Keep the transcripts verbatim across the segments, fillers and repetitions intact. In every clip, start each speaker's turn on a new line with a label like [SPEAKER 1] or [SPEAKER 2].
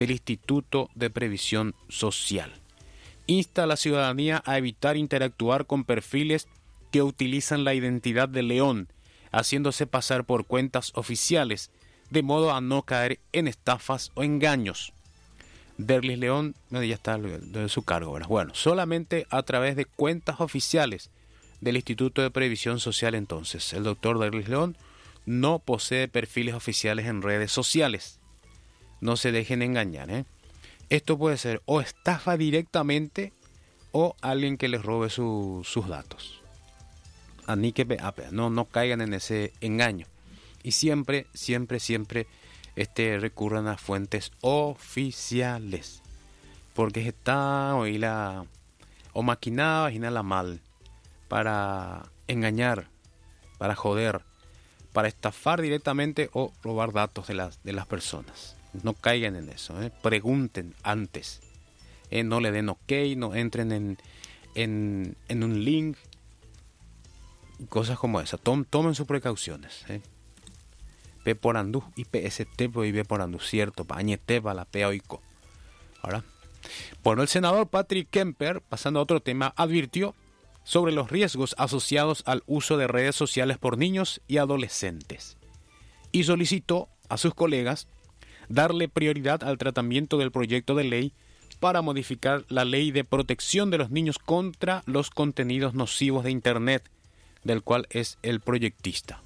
[SPEAKER 1] del Instituto de Previsión Social. Insta a la ciudadanía a evitar interactuar con perfiles que utilizan la identidad de León, haciéndose pasar por cuentas oficiales, de modo a no caer en estafas o engaños. Derlis León, no, ya está de su cargo, ¿verdad? Bueno, solamente a través de cuentas oficiales del Instituto de Previsión Social. Entonces, el doctor Derlis León no posee perfiles oficiales en redes sociales. No se dejen engañar, ¿eh? Esto puede ser o estafa directamente o alguien que les robe su, sus datos. No, no caigan en ese engaño. Y siempre, siempre, siempre este, recurran a fuentes oficiales. Porque está o, la, o maquinada, la mal, para engañar, para joder, para estafar directamente o robar datos de las, de las personas. No caigan en eso, ¿eh? Pregunten antes. ¿eh? No le den ok, no entren en, en, en un link. Cosas como esa. Tom, tomen sus precauciones. ¿eh? P por andú, I P S T y B por andú, cierto. Pañete, la P oico. Ahora. Bueno, el senador Patrick Kemper, pasando a otro tema, advirtió sobre los riesgos asociados al uso de redes sociales por niños y adolescentes. Y solicitó a sus colegas darle prioridad al tratamiento del proyecto de ley para modificar la ley de protección de los niños contra los contenidos nocivos de Internet, del cual es el proyectista.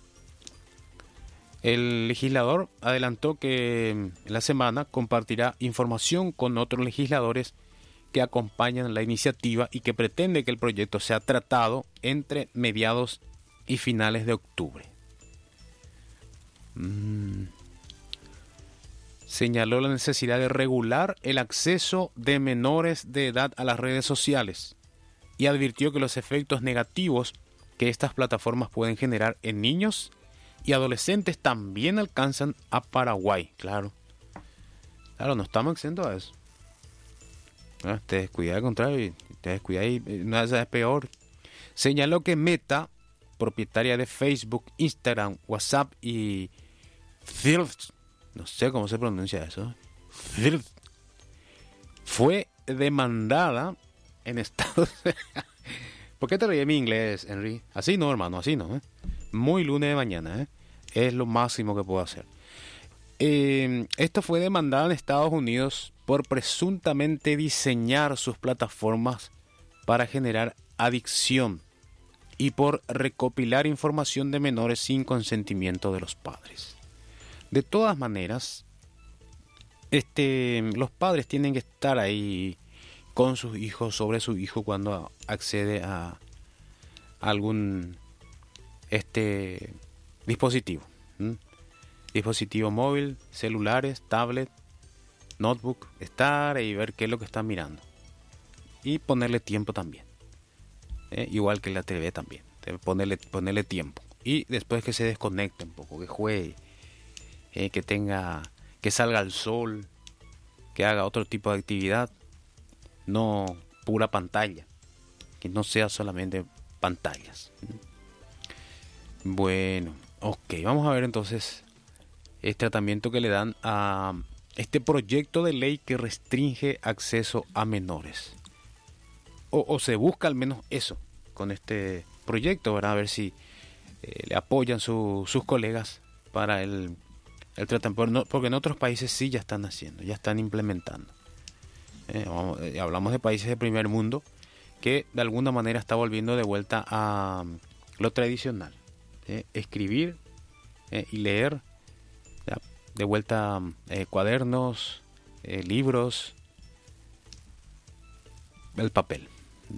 [SPEAKER 1] El legislador adelantó que en la semana compartirá información con otros legisladores que acompañan la iniciativa y que pretende que el proyecto sea tratado entre mediados y finales de octubre. Mm. Señaló la necesidad de regular el acceso de menores de edad a las redes sociales y advirtió que los efectos negativos que estas plataformas pueden generar en niños y adolescentes también alcanzan a Paraguay. Claro, claro, no estamos exentos a eso. No, te descuidas al contrario, te descuidas y una de esas es peor. Señaló que Meta, propietaria de Facebook, Instagram, WhatsApp y Threads, no sé cómo se pronuncia eso, Threads, fue demandada en Estados Unidos. ¿Por qué te reí en mi inglés, Henry? Así no, hermano, así no. ¿eh? Muy lunes de mañana, ¿eh? Es lo máximo que puedo hacer. Eh, esto fue demandada en Estados Unidos por presuntamente diseñar sus plataformas para generar adicción y por recopilar información de menores sin consentimiento de los padres. De todas maneras, este, los padres tienen que estar ahí con sus hijos, sobre su hijo cuando accede a algún este dispositivo. ¿m? Dispositivo móvil, celulares, tablet, notebook, estar y ver qué es lo que están mirando. Y ponerle tiempo también. ¿eh? Igual que la T V también. Ponerle, ponerle tiempo. Y después que se desconecte un poco, que juegue, eh, que tenga, que salga al sol, que haga otro tipo de actividad. No pura pantalla, que no sea solamente pantallas. Bueno, ok, vamos a ver entonces el tratamiento que le dan a este proyecto de ley que restringe acceso a menores. O, o se busca al menos eso con este proyecto, ¿verdad? A ver si eh, le apoyan su, sus colegas para el, el tratamiento, porque en otros países sí ya están haciendo, ya están implementando. Eh, vamos, eh, hablamos de países de primer mundo que de alguna manera está volviendo de vuelta a um, lo tradicional, eh, escribir eh, y leer, ya, de vuelta eh, cuadernos, eh, libros, el papel.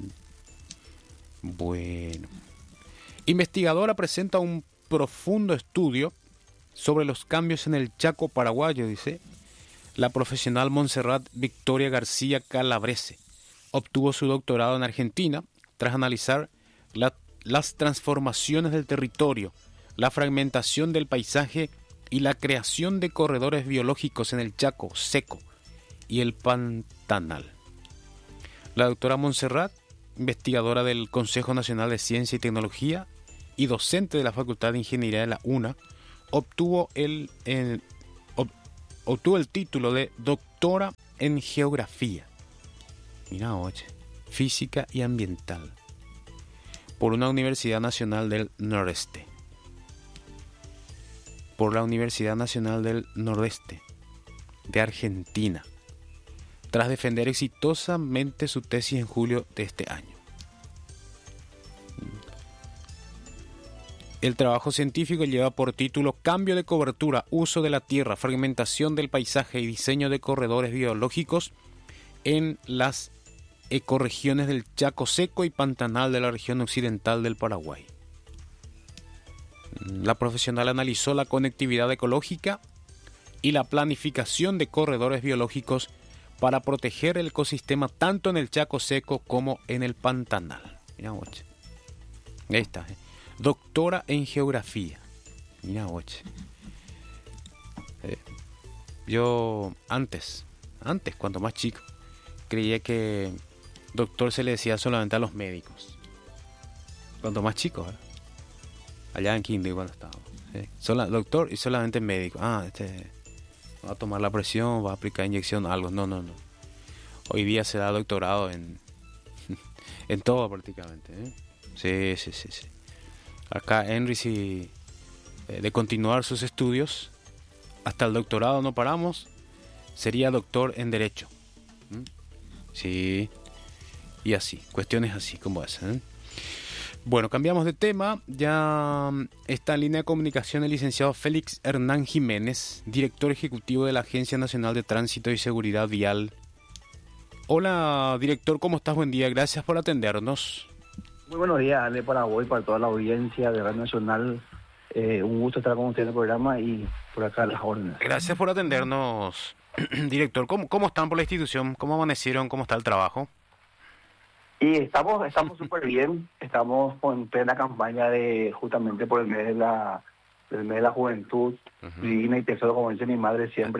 [SPEAKER 1] Bueno, investigadora presenta un profundo estudio sobre los cambios en el Chaco paraguayo, dice. La profesional Montserrat Victoria García Calabrese obtuvo su doctorado en Argentina tras analizar la, las transformaciones del territorio, la fragmentación del paisaje y la creación de corredores biológicos en el Chaco seco y el Pantanal. La doctora Montserrat, investigadora del Consejo Nacional de Ciencia y Tecnología y docente de la Facultad de Ingeniería de la UNA, obtuvo el... el obtuvo el título de doctora en geografía. Mira, oye, física y ambiental, por una Universidad Nacional del Nordeste. Por la Universidad Nacional del Nordeste de Argentina, tras defender exitosamente su tesis en julio de este año. El trabajo científico lleva por título Cambio de cobertura, uso de la tierra, fragmentación del paisaje y diseño de corredores biológicos en las ecorregiones del Chaco seco y pantanal de la región occidental del Paraguay. La profesional analizó la conectividad ecológica y la planificación de corredores biológicos para proteger el ecosistema tanto en el Chaco seco como en el pantanal. Mira, oye. Ahí está, ¿eh? Doctora en geografía. Mira, oye. Eh, yo antes, antes, cuando más chico, creía que doctor se le decía solamente a los médicos. Cuando más chico, ¿verdad? Allá en kinder cuando estábamos. ¿Sí? Sola, doctor y solamente médico. Ah, este va a tomar la presión, va a aplicar inyección, algo. No, no, no. Hoy día se da doctorado en en todo prácticamente, ¿eh? Sí, sí, sí, sí. Acá Henry, si eh, de continuar sus estudios hasta el doctorado no paramos, sería doctor en Derecho. ¿Mm? Sí, y así, cuestiones así como esa, ¿eh? Bueno, cambiamos de tema. Ya está en línea de comunicación el licenciado Félix Hernán Jiménez, director ejecutivo de la Agencia Nacional de Tránsito y Seguridad Vial. Hola, director, ¿cómo estás? Buen día, gracias por atendernos.
[SPEAKER 2] Muy buenos días, Ale, para vos y para toda la audiencia de Radio Nacional. Eh, un gusto estar con usted en el programa y por acá a las órdenes.
[SPEAKER 1] Gracias por atendernos, director. ¿Cómo, cómo están por la institución? ¿Cómo amanecieron? ¿Cómo está el trabajo?
[SPEAKER 2] Y estamos estamos súper bien, estamos en plena campaña de justamente por el mes de la, el mes de la juventud, uh-huh. Divina y tesoro, como dice mi madre siempre.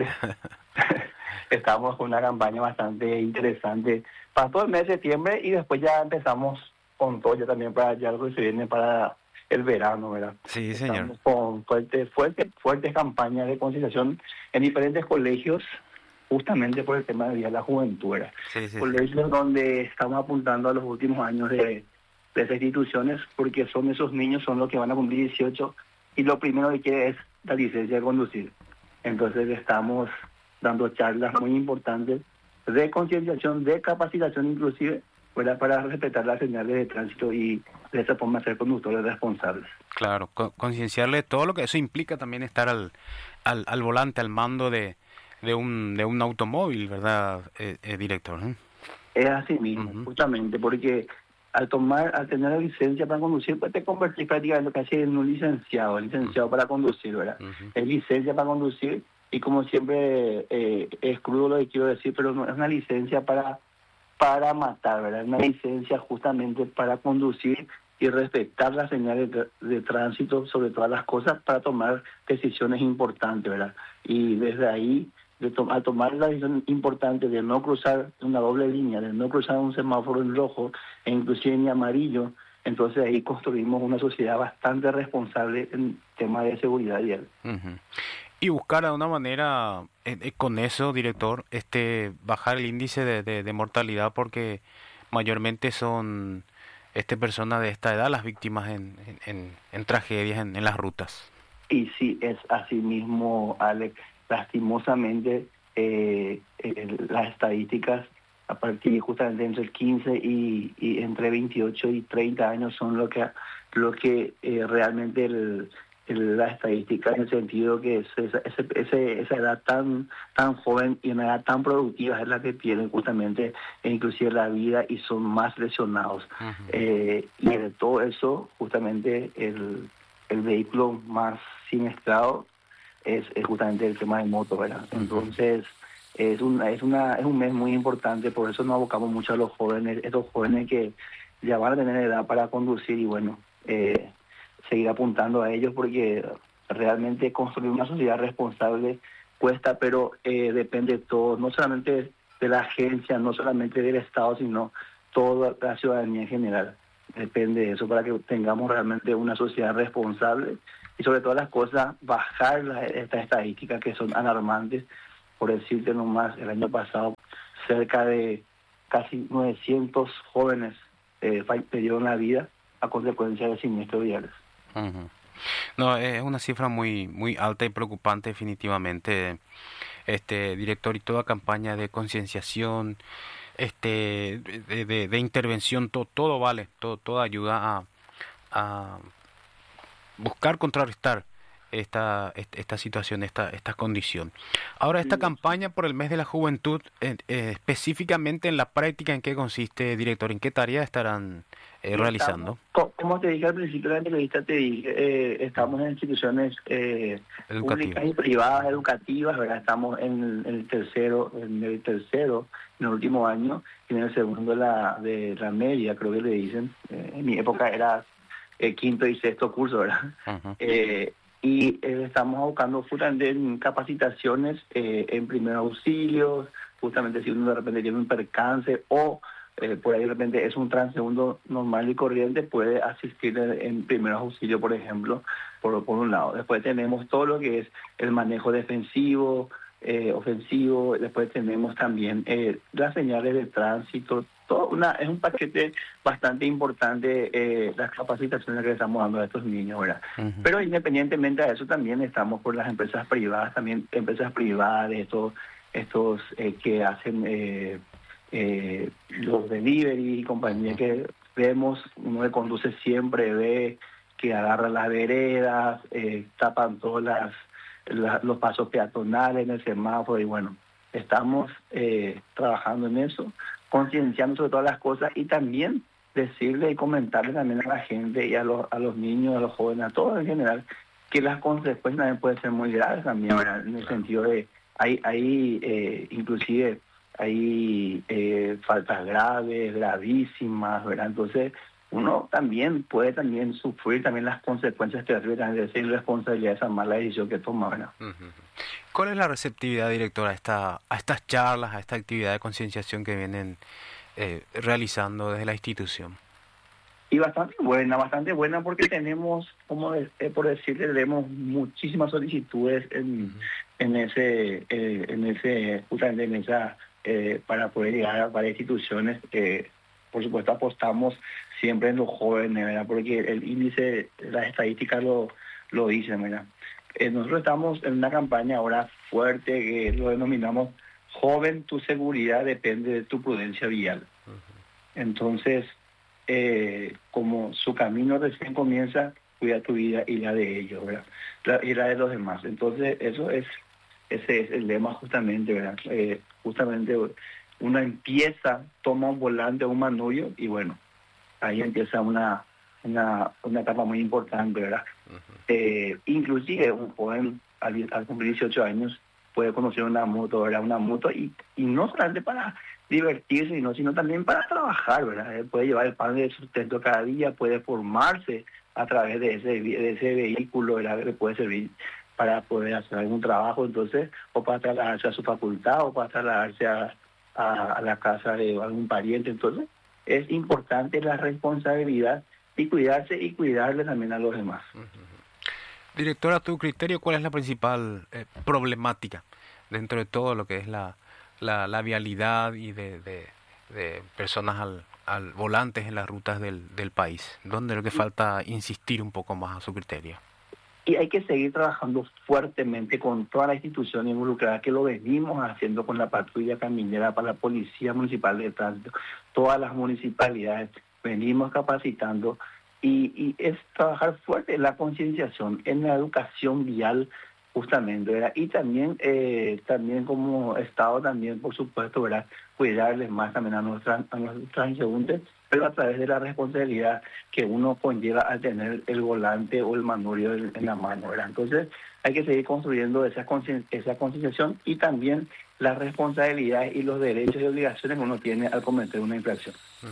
[SPEAKER 2] Estamos con una campaña bastante interesante para todo el mes de septiembre y después ya empezamos con todo ya también para ya lo que se viene para el verano, ¿verdad?
[SPEAKER 1] Sí, señor.
[SPEAKER 2] Estamos con fuertes fuertes fuertes campañas de concienciación en diferentes colegios, justamente por el tema de Día de la Juventud, ¿verdad? Sí, sí, colegios sí. Donde estamos apuntando a los últimos años de, de esas instituciones, porque son esos niños, son los que van a cumplir dieciocho y lo primero que quiere es la licencia de conducir. Entonces estamos dando charlas muy importantes de concienciación, de capacitación inclusive, ¿verdad? Para respetar las señales de tránsito y de esa forma ser conductores responsables.
[SPEAKER 1] Claro, con, concienciarle todo lo que eso implica también estar al, al, al volante, al mando de, de un de un automóvil, ¿verdad, eh, eh, director? ¿Eh?
[SPEAKER 2] Es así mismo, uh-huh. Justamente, porque al tomar, al tener la licencia para conducir, pues te convertís prácticamente casi en un licenciado, licenciado uh-huh. para conducir, ¿verdad? Uh-huh. Es licencia para conducir y como siempre eh, es crudo lo que quiero decir, pero no es una licencia para para matar, ¿verdad? Una licencia justamente para conducir y respetar las señales de, de tránsito sobre todas las cosas para tomar decisiones importantes, ¿verdad? Y desde ahí, de to- al tomar la decisión importante de no cruzar una doble línea, de no cruzar un semáforo en rojo e inclusive en amarillo, entonces ahí construimos una sociedad bastante responsable en temas de seguridad vial.
[SPEAKER 1] Uh-huh. Y buscar de una manera, eh, con eso, director, este bajar el índice de, de, de mortalidad, porque mayormente son este personas de esta edad las víctimas en, en, en tragedias en, en las rutas.
[SPEAKER 2] Y sí, es así mismo, Alex. Lastimosamente, eh, eh, las estadísticas a partir justamente entre el quince y, y entre veintiocho y treinta años son lo que, lo que eh, realmente el... la estadística en el sentido que es esa, ese, ese, esa edad tan tan joven y una edad tan productiva es la que pierden justamente e inclusive la vida y son más lesionados. Uh-huh. Eh, y de todo eso justamente el, el vehículo más siniestrado es, es justamente el tema de moto, ¿verdad? Uh-huh. Entonces es una, es una es un mes muy importante, por eso nos abocamos mucho a los jóvenes, estos jóvenes que ya van a tener edad para conducir y bueno, eh, seguir apuntando a ellos porque realmente construir una sociedad responsable cuesta, pero eh, depende de todo, no solamente de la agencia, no solamente del Estado, sino toda la ciudadanía en general. Depende de eso para que tengamos realmente una sociedad responsable y sobre todas las cosas bajar las, estas estadísticas que son alarmantes Por decirte nomás, el año pasado cerca de casi novecientos jóvenes eh, perdieron la vida a consecuencia de siniestros viales.
[SPEAKER 1] Uh-huh. No, es una cifra muy muy alta y preocupante definitivamente, este director, y toda campaña de concienciación, este de, de, de intervención, to, todo vale, todo, toda ayuda a, a buscar contrarrestar esta, esta, esta situación, esta, esta condición. Ahora, esta campaña por el mes de la juventud, eh, eh, específicamente en la práctica, ¿en qué consiste, director? ¿En qué tareas estarán eh, realizando?
[SPEAKER 2] Estamos, como te dije al principio de la entrevista, te dije, eh, estamos en instituciones eh, públicas y privadas, educativas, ¿verdad? Estamos en el, el tercero, en el tercero, en el último año, y en el segundo de la, de la media, creo que le dicen. Eh, en mi época era eh, quinto y sexto curso, ¿verdad? Uh-huh. eh, y eh, estamos buscando justamente en capacitaciones eh, en primeros auxilios, justamente si uno de repente tiene un percance o eh, por ahí de repente es un transeúnto normal y corriente, puede asistir en, en primeros auxilios, por ejemplo, por, por un lado. Después tenemos todo lo que es el manejo defensivo, eh, ofensivo, después tenemos también eh, las señales de tránsito. Todo una, es un paquete bastante importante, eh, las capacitaciones que le estamos dando a estos niños, ¿verdad? Uh-huh. Pero independientemente de eso, también estamos por las empresas privadas, también empresas privadas, estos, estos eh, que hacen eh, eh, los delivery y compañía, que vemos, uno que conduce siempre ve que agarra las veredas, eh, tapan todas las, la, los pasos peatonales en el semáforo, y bueno, estamos eh, trabajando en eso, concienciando sobre todas las cosas, y también decirle y comentarle también a la gente y a los, a los niños, a los jóvenes, a todos en general, que las consecuencias también pueden ser muy graves también, ¿verdad? En el sentido de, hay, hay eh, inclusive, hay eh, faltas graves, gravísimas, ¿verdad? Entonces, uno también puede también sufrir también las consecuencias terribles de esa irresponsabilidad, de esa mala decisión que toma, ¿verdad?
[SPEAKER 1] Uh-huh. ¿Cuál es la receptividad, directora, a, esta, a estas charlas, a esta actividad de concienciación que vienen eh, realizando desde la institución?
[SPEAKER 2] Y bastante buena, bastante buena, porque tenemos, como eh, por decirle, tenemos muchísimas solicitudes en, uh-huh. en ese, eh, en ese, justamente en esa, eh, para poder llegar a varias instituciones. Eh, por supuesto, apostamos siempre en los jóvenes, ¿verdad? Porque el índice, las estadísticas lo, lo dicen, ¿verdad? Eh, nosotros estamos en una campaña ahora fuerte que lo denominamos Joven, tu seguridad depende de tu prudencia vial. Uh-huh. Entonces, eh, como su camino recién comienza, cuida tu vida y la de ellos, ¿verdad? La, y la de los demás. Entonces, eso es, ese es el lema justamente, ¿verdad? Eh, justamente uno empieza, toma un volante, un manubrio, y bueno, ahí empieza una una, una etapa muy importante, ¿verdad? Uh-huh. Eh, inclusive un joven al, al cumplir dieciocho años puede conocer una moto, ¿verdad? Una moto, y, y no solamente para divertirse, sino, sino también para trabajar, ¿verdad? Él puede llevar el pan de sustento cada día, puede formarse a través de ese, de ese vehículo, ¿verdad? Que le puede servir para poder hacer algún trabajo, entonces, o para trasladarse a su facultad, o para trasladarse a, a, a la casa de algún pariente. Entonces, es importante la responsabilidad y cuidarse y cuidarle también a los demás. Uh-huh.
[SPEAKER 1] Directora, a tu criterio, ¿cuál es la principal eh, problemática dentro de todo lo que es la, la, la vialidad y de, de, de personas al, al volantes en las rutas del, del país? ¿Dónde es lo que falta insistir un poco más a su criterio?
[SPEAKER 2] Y hay que seguir trabajando fuertemente con todas las instituciones involucradas, que lo venimos haciendo con la patrulla caminera, para la Policía Municipal de Tránsito, todas las municipalidades, venimos capacitando, y, y es trabajar fuerte en la concienciación, en la educación vial, justamente, ¿verdad? Y también, eh, también como Estado, también, por supuesto, ¿verdad? Cuidarles más también a nuestros a nuestros transeúntes, pero a través de la responsabilidad que uno conlleva al tener el volante o el manubrio en, en la mano, ¿verdad? Entonces, hay que seguir construyendo esa concien, esa concienciación, y también las responsabilidades y los derechos y obligaciones que uno tiene al cometer una infracción.
[SPEAKER 1] Uh-huh.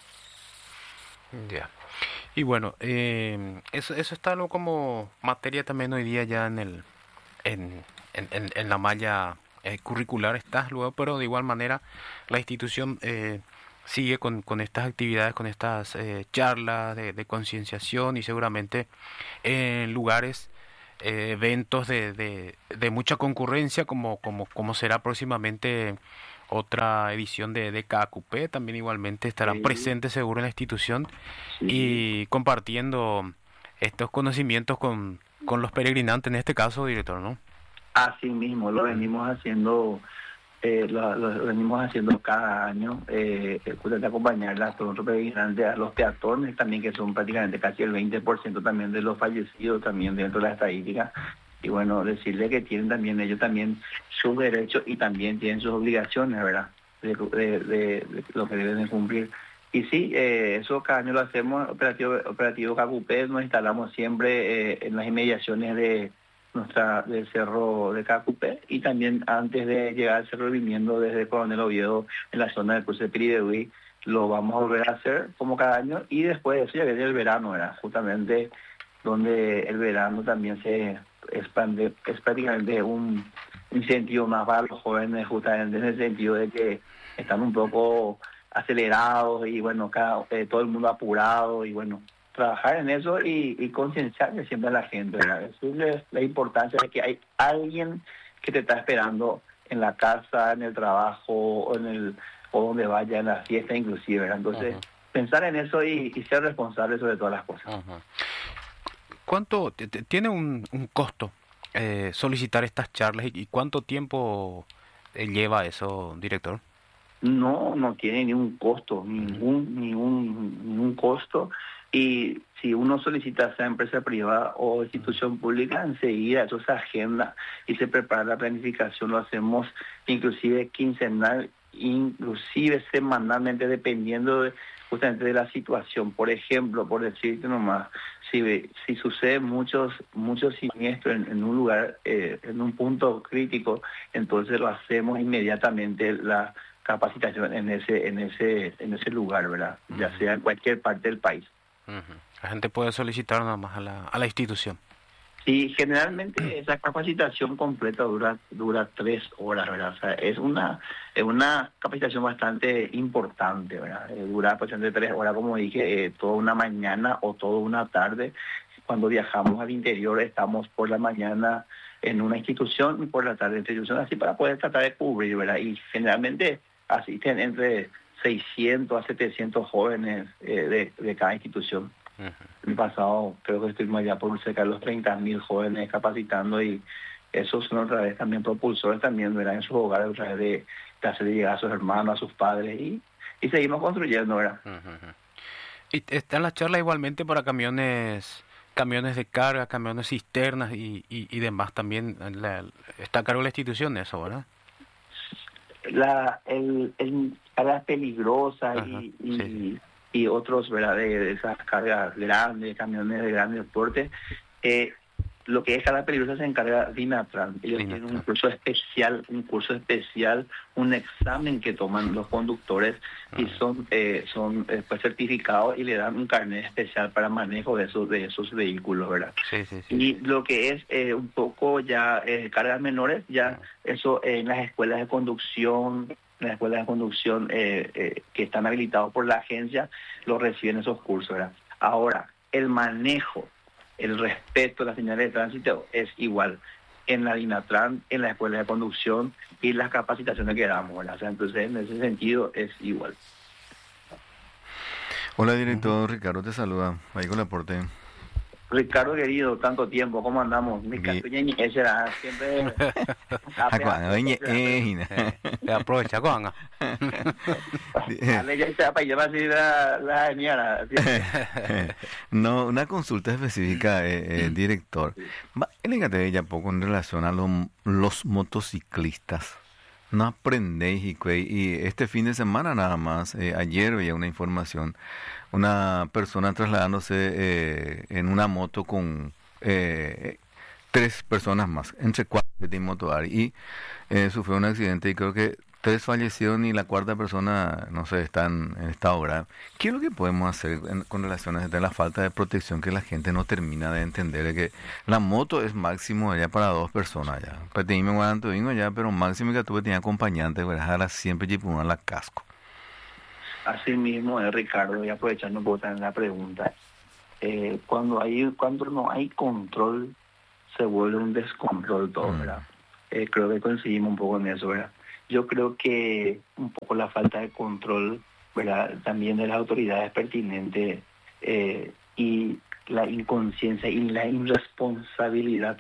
[SPEAKER 1] Ya. Yeah. Y bueno, eh, eso eso está ¿no? como materia también hoy día ya en el en, en, en, en la malla eh, curricular está luego, pero de igual manera la institución eh, sigue con, con estas actividades, con estas eh, charlas de, de concienciación, y seguramente en lugares eh, eventos de, de, de mucha concurrencia, como, como, como será próximamente otra edición de, de K Q P. También igualmente estarán
[SPEAKER 2] Sí,
[SPEAKER 1] presentes seguro en la institución
[SPEAKER 2] sí.
[SPEAKER 1] y compartiendo estos conocimientos con, con los peregrinantes, en este caso, director, ¿no?
[SPEAKER 2] Así mismo, lo
[SPEAKER 1] Ujú.
[SPEAKER 2] venimos haciendo, eh, lo, lo venimos haciendo cada año, eh, eh, justamente acompañar a todos los peregrinantes, a los peatones también, que son prácticamente casi el veinte por ciento también de los fallecidos también dentro de la estadística. Y bueno, decirle que tienen también ellos también sus derechos y también tienen sus obligaciones, ¿verdad? De, de- de- de lo que deben de cumplir. Y sí, eh, eso cada año lo hacemos, operativo, operativo K Q P, nos instalamos siempre eh, en las inmediaciones de nuestra del cerro de Cacupé y también antes de llegar al cerro Viniendo desde Coronel Oviedo en la zona del cruce de Piridehuí, lo vamos a volver a hacer como cada año y después de eso ya viene el verano, ¿verdad? Justamente donde el verano también se expande, es prácticamente un incentivo más para los jóvenes, justamente en el sentido de que están un poco acelerados y bueno, cada, eh, todo el mundo apurado y bueno, trabajar en eso y, y concienciarle siempre a la gente, ¿verdad? Decirles la importancia de que hay alguien que te está esperando en la casa, en el trabajo, o en el o donde vaya, en la fiesta inclusive, ¿verdad? Entonces,
[SPEAKER 1] Ujú,
[SPEAKER 2] pensar en eso y, y ser responsable sobre todas las cosas.
[SPEAKER 1] ujú. ¿Cuánto t- t- tiene un, un costo eh, solicitar estas charlas y, y cuánto tiempo eh, lleva eso, director?
[SPEAKER 2] No, no tiene ningún costo,
[SPEAKER 1] Ujú,
[SPEAKER 2] ningún, ningún, ningún costo. Y si uno solicita sea empresa privada o
[SPEAKER 1] ujú,
[SPEAKER 2] institución pública, enseguida eso se agenda y se prepara la planificación. Lo hacemos inclusive quincenal, inclusive semanalmente, dependiendo de, justamente de la situación. Por ejemplo, por decirte nomás, si, si sucede muchos, muchos siniestros en, en un lugar, eh, en un punto crítico, entonces lo hacemos inmediatamente la capacitación en ese en ese en ese lugar, ¿verdad? Ya
[SPEAKER 1] ujú,
[SPEAKER 2] sea en cualquier parte del país.
[SPEAKER 1] ujú. La gente puede solicitar nada más a la, a la institución.
[SPEAKER 2] Y generalmente esa capacitación completa dura dura tres horas, ¿verdad? O sea, es una es una capacitación bastante importante, ¿verdad? Eh, dura aproximadamente tres horas, como dije, eh, toda una mañana o toda una tarde. Cuando viajamos al interior estamos por la mañana en una institución y por la tarde en otra institución, así para poder tratar de cubrir, ¿verdad? Y generalmente asisten entre seiscientos a setecientos jóvenes eh, de, de cada institución.
[SPEAKER 1] Ujú.
[SPEAKER 2] El pasado creo que estuvimos ya por cerca de los treinta mil jóvenes capacitando y esos son otra vez también propulsores también, ¿verdad? En sus hogares otra vez de, de hacer llegar a sus hermanos, a sus padres y, y seguimos construyendo, ¿verdad?
[SPEAKER 1] Ujú, ujú. Y están las charlas igualmente para camiones, camiones de carga, camiones cisternas y, y, y demás también. La- está a cargo de la institución eso, ¿verdad?
[SPEAKER 2] La, el, el cargas peligrosas
[SPEAKER 1] Ajá,
[SPEAKER 2] y,
[SPEAKER 1] sí, sí.
[SPEAKER 2] y, y otros, ¿verdad? De, de esas cargas grandes, camiones de grandes portes, eh, lo que es carga peligrosa se encarga Dinatran. Ellos
[SPEAKER 1] Lina,
[SPEAKER 2] tienen un curso especial, un curso especial, un examen que toman los conductores y
[SPEAKER 1] ah,
[SPEAKER 2] son eh, son eh, pues certificados y le dan un carnet especial para manejo de esos de esos vehículos, ¿verdad?
[SPEAKER 1] sí, sí, sí,
[SPEAKER 2] Y
[SPEAKER 1] sí.
[SPEAKER 2] lo que es eh, un poco ya eh, cargas menores, ya
[SPEAKER 1] Ah,
[SPEAKER 2] eso eh, en las escuelas de conducción, en las escuelas de conducción eh, eh, que están habilitados por la agencia, lo reciben esos cursos, ¿verdad? Ahora, el manejo, el respeto a las señales de tránsito es igual en la DINATRAN, en la escuela de conducción y las capacitaciones que damos, ¿verdad? O sea, entonces, en ese sentido es igual.
[SPEAKER 3] Hola,
[SPEAKER 1] ujú.
[SPEAKER 3] director Ricardo, te saluda. Ahí con el aporte.
[SPEAKER 2] Ricardo querido, tanto tiempo, ¿cómo andamos? Mi
[SPEAKER 3] Bien.
[SPEAKER 2] casuña y ese era siempre apenas
[SPEAKER 3] Akuanga,
[SPEAKER 2] poco,
[SPEAKER 3] doña
[SPEAKER 2] o sea, pero
[SPEAKER 3] Eina.
[SPEAKER 1] Eh, eh, aprovecha, Juan.
[SPEAKER 2] Ale ya está para llevar así la, la señora, siempre.
[SPEAKER 3] No, una consulta específica, eh, eh, director. Va, elécate ya poco en relación a los, los motociclistas. No aprendéis y, cue- y este fin de semana nada más, eh, ayer veía una información, una persona trasladándose eh, en una moto con eh, tres personas más, entre cuatro de moto y eh, sufrió un accidente y creo que tres fallecieron y la cuarta persona, no sé, está en, en estado grave. ¿Qué es lo que podemos hacer en- con relación a la falta de protección que la gente no termina de entender? De que la moto es máximo allá para dos personas ya. Pues te dime cuánto vengo ya, pero máximo que tuve tenía acompañante, ¿verdad? Ahora siempre llevo una la casco.
[SPEAKER 2] Así mismo es Ricardo, y aprovechando por también la pregunta, eh, cuando hay, cuando no hay control se vuelve un descontrol todo, ¿verdad? Eh, creo que coincidimos un poco en eso, ¿verdad? Yo creo que un poco la falta de control, ¿verdad?, también de las autoridades pertinentes eh, y la inconsciencia y la irresponsabilidad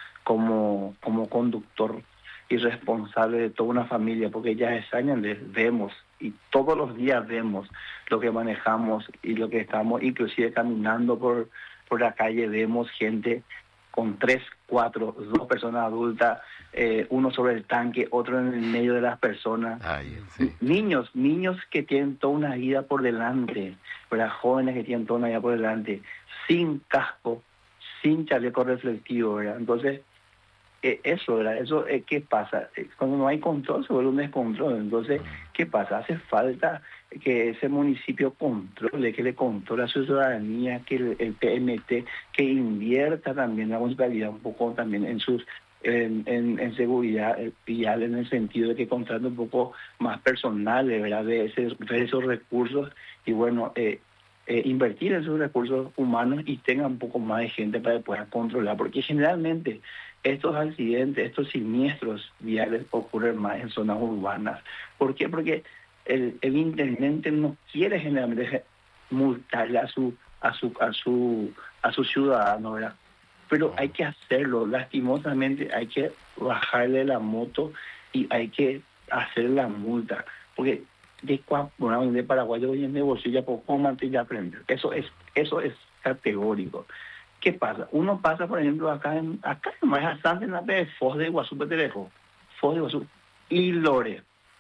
[SPEAKER 2] como, como conductor irresponsable de toda una familia, porque ya es años vemos y todos los días vemos lo que manejamos y lo que estamos, inclusive caminando por, por la calle, vemos gente con tres, cuatro, dos personas adultas, eh, uno sobre el tanque, otro en el medio de las personas.
[SPEAKER 3] Ay, sí.
[SPEAKER 2] Niños, niños que tienen toda una vida por delante, ¿verdad? Jóvenes que tienen toda una vida por delante, sin casco, sin chaleco reflectivo, ¿verdad? Entonces, eh, eso, ¿verdad? Eso, eh, ¿qué pasa? Eh, cuando no hay control, se vuelve un descontrol. Entonces, ¿qué pasa? Hace falta que ese municipio controle, que le controle a su ciudadanía, que el, el P M T, que invierta también la municipalidad un poco también en sus en, en, en seguridad vial, en el sentido de que contrate un poco más personal, de verdad, de, ese, de esos recursos y bueno, eh, eh, invertir en esos recursos humanos y tenga un poco más de gente para que puedan controlar, porque generalmente estos accidentes, estos siniestros viales ocurren más en zonas urbanas. ¿Por qué? Porque el, el intendente no quiere generalmente multarle a su a su a su a su ciudadano, ¿verdad? Pero hay que hacerlo, lastimosamente hay que bajarle la moto y hay que hacer la multa, porque de bueno, de Paraguay yo voy en negocio ya poco mantener ya aprender. Eso es eso es categórico. ¿Qué pasa? Uno pasa, por ejemplo, acá en acá en Majasante, en la de Foz de Iguazú, Peterejo, Foz de Iguazú y Lore,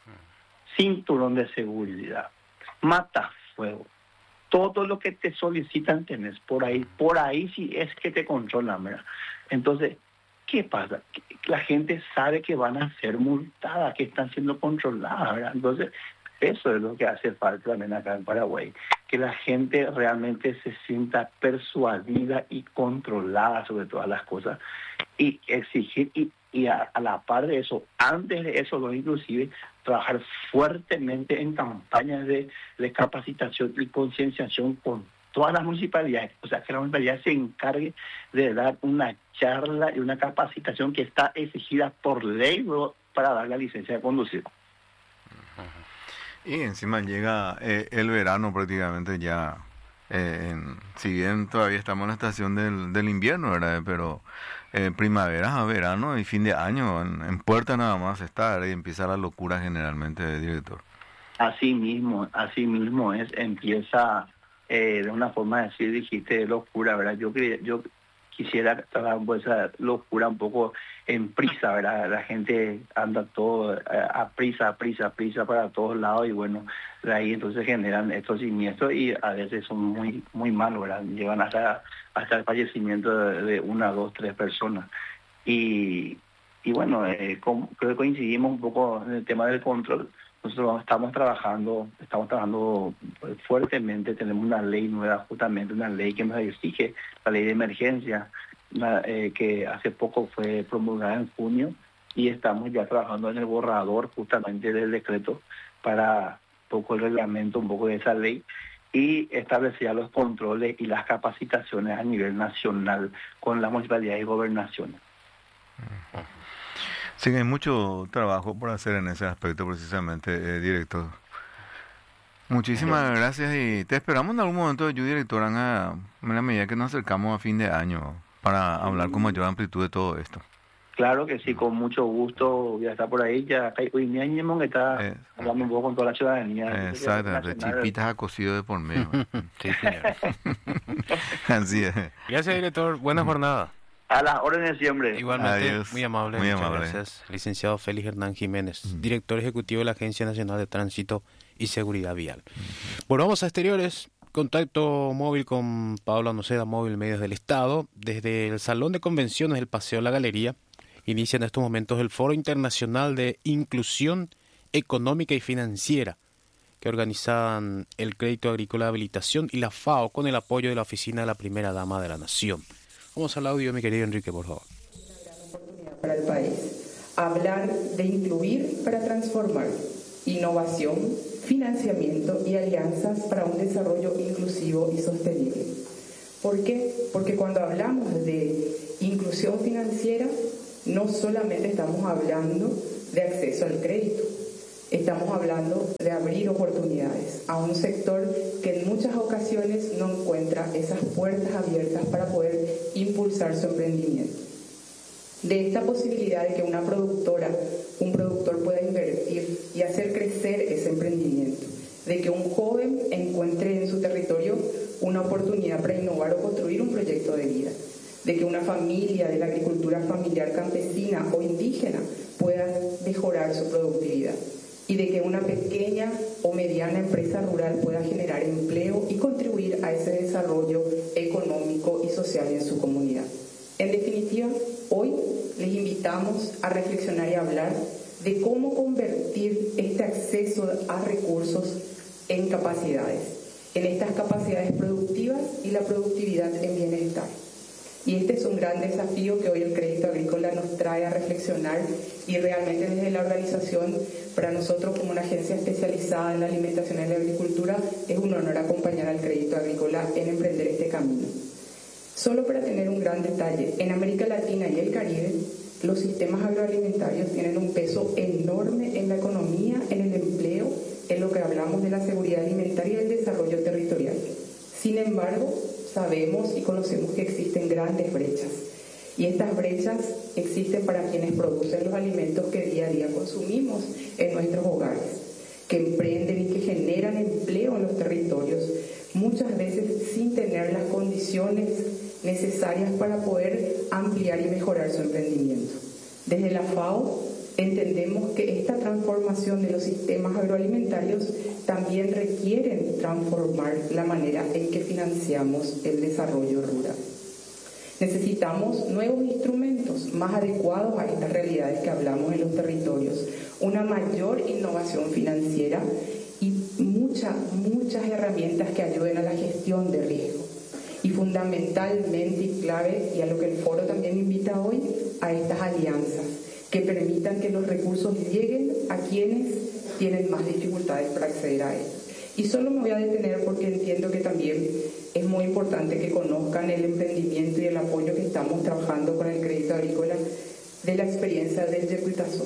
[SPEAKER 2] cinturón de seguridad, matafuego, todo lo que te solicitan tenés por ahí, por ahí sí es que te controlan, ¿verdad? Entonces, ¿qué pasa? La gente sabe que van a ser multadas, que están siendo controladas, ¿verdad? Entonces, eso es lo que hace falta también acá en Paraguay, que la gente realmente se sienta persuadida y controlada sobre todas las cosas y exigir y, y a, a la par de eso, antes de eso, lo inclusive trabajar fuertemente en campañas de, de capacitación y concienciación con todas las municipalidades, o sea, que la municipalidad se encargue de dar una charla y una capacitación que está exigida por ley para dar la licencia de conducir.
[SPEAKER 3] Y encima llega eh, el verano prácticamente ya, eh, en, si bien todavía estamos en la estación del, del invierno, ¿verdad? Pero eh, primavera a verano y fin de año, en, en puerta nada más está, ¿verdad? Y empieza la locura generalmente, director.
[SPEAKER 2] Así mismo, así mismo es, empieza eh, de una forma de decir, dijiste, locura, ¿verdad? Yo, yo quisiera trabajar pues, esa locura un poco en prisa, ¿verdad? La gente anda todo a prisa, a prisa, a prisa para todos lados y bueno, de ahí entonces generan estos siniestros y a veces son muy muy malos, ¿verdad? Llevan hasta, hasta el fallecimiento de, de una, dos, tres personas. Y, y bueno, eh, con, creo que coincidimos un poco en el tema del control. Nosotros estamos trabajando, estamos trabajando fuertemente, tenemos una ley nueva, justamente una ley que nos exige, la ley de emergencia, una, eh, que hace poco fue promulgada en junio y estamos ya trabajando en el borrador justamente del decreto para un poco el reglamento, un poco de esa ley y establecer los controles y las capacitaciones a nivel nacional con las municipalidades y gobernaciones.
[SPEAKER 3] Sí, hay mucho trabajo por hacer en ese aspecto precisamente, eh, director. Muchísimas sí. gracias y te esperamos en algún momento, yo, director, en la medida que nos acercamos a fin de año para hablar con mayor amplitud de todo esto.
[SPEAKER 2] Claro que sí, con mucho gusto, ya está por ahí, ya hoy día que está eh, hablando un poco con toda la ciudadanía.
[SPEAKER 3] Exactamente, chipitas a cocido de por medio.
[SPEAKER 1] Sí, señor.
[SPEAKER 3] Así es.
[SPEAKER 1] Gracias, director, buena jornada.
[SPEAKER 2] A las órdenes siempre.
[SPEAKER 1] Igualmente,
[SPEAKER 3] Adiós.
[SPEAKER 1] muy amable.
[SPEAKER 3] Muy
[SPEAKER 1] muchas
[SPEAKER 3] amable.
[SPEAKER 1] Gracias. Licenciado Félix Hernán Jiménez, mm. director ejecutivo de la Agencia Nacional de Tránsito y Seguridad Vial. Mm. Bueno, vamos a exteriores. Contacto móvil con Paola Noceda, móvil Medios del Estado. Desde el Salón de Convenciones del Paseo La Galería, inicia en estos momentos el Foro Internacional de Inclusión Económica y Financiera, que organizan el Crédito Agrícola de Habilitación y la FAO con el apoyo de la Oficina de la Primera Dama de la Nación. Vamos al audio, mi querido Enrique, por favor.
[SPEAKER 4] Una gran oportunidad para el país. Hablar de incluir para transformar. Innovación, financiamiento y alianzas para un desarrollo inclusivo y sostenible. ¿Por qué? Porque cuando hablamos de inclusión financiera, no solamente estamos hablando de acceso al crédito, estamos hablando de abrir oportunidades a un sector que en muchas ocasiones no encuentra esas puertas abiertas para poder impulsar su emprendimiento. De esta posibilidad de que una productora, un productor pueda invertir y hacer crecer ese emprendimiento, de que un joven encuentre en su territorio una oportunidad para innovar o construir un proyecto de vida, de que una familia de la agricultura familiar campesina o indígena pueda mejorar su productividad, y de que una pequeña o mediana empresa rural pueda generar empleo y contribuir a ese desarrollo económico y social en su comunidad. En definitiva, hoy les invitamos a reflexionar y hablar de cómo convertir este acceso a recursos en capacidades, en estas capacidades productivas y la productividad en bienestar. Y este es un gran desafío que hoy el Crédito Agrícola nos trae a reflexionar, y realmente desde la organización, para nosotros como una agencia especializada en la alimentación y la agricultura, es un honor acompañar al Crédito Agrícola en emprender este camino. Solo para tener un gran detalle, en América Latina y el Caribe, los sistemas agroalimentarios tienen un peso enorme en la economía, en el empleo, en lo que hablamos de la seguridad alimentaria y el desarrollo territorial. Sin embargo, sabemos y conocemos que existen grandes brechas, y estas brechas existen para quienes producen los alimentos que día a día consumimos en nuestros hogares, que emprenden y que generan empleo en los territorios, muchas veces sin tener las condiciones necesarias para poder ampliar y mejorar su emprendimiento. Desde la FAO entendemos que esta transformación de los sistemas agroalimentarios también requieren transformar la manera en que financiamos el desarrollo rural. Necesitamos nuevos instrumentos más adecuados a estas realidades que hablamos en los territorios, una mayor innovación financiera y muchas, muchas herramientas que ayuden a la gestión de riesgo. Y fundamentalmente y clave, y a lo que el foro también invita hoy, a estas alianzas que permitan que los recursos lleguen a quienes tienen más dificultades para acceder a ellos. Y solo me voy a detener porque entiendo que también es muy importante que conozcan el emprendimiento y el apoyo que estamos trabajando con el Crédito Agrícola de la experiencia del Yepultazó,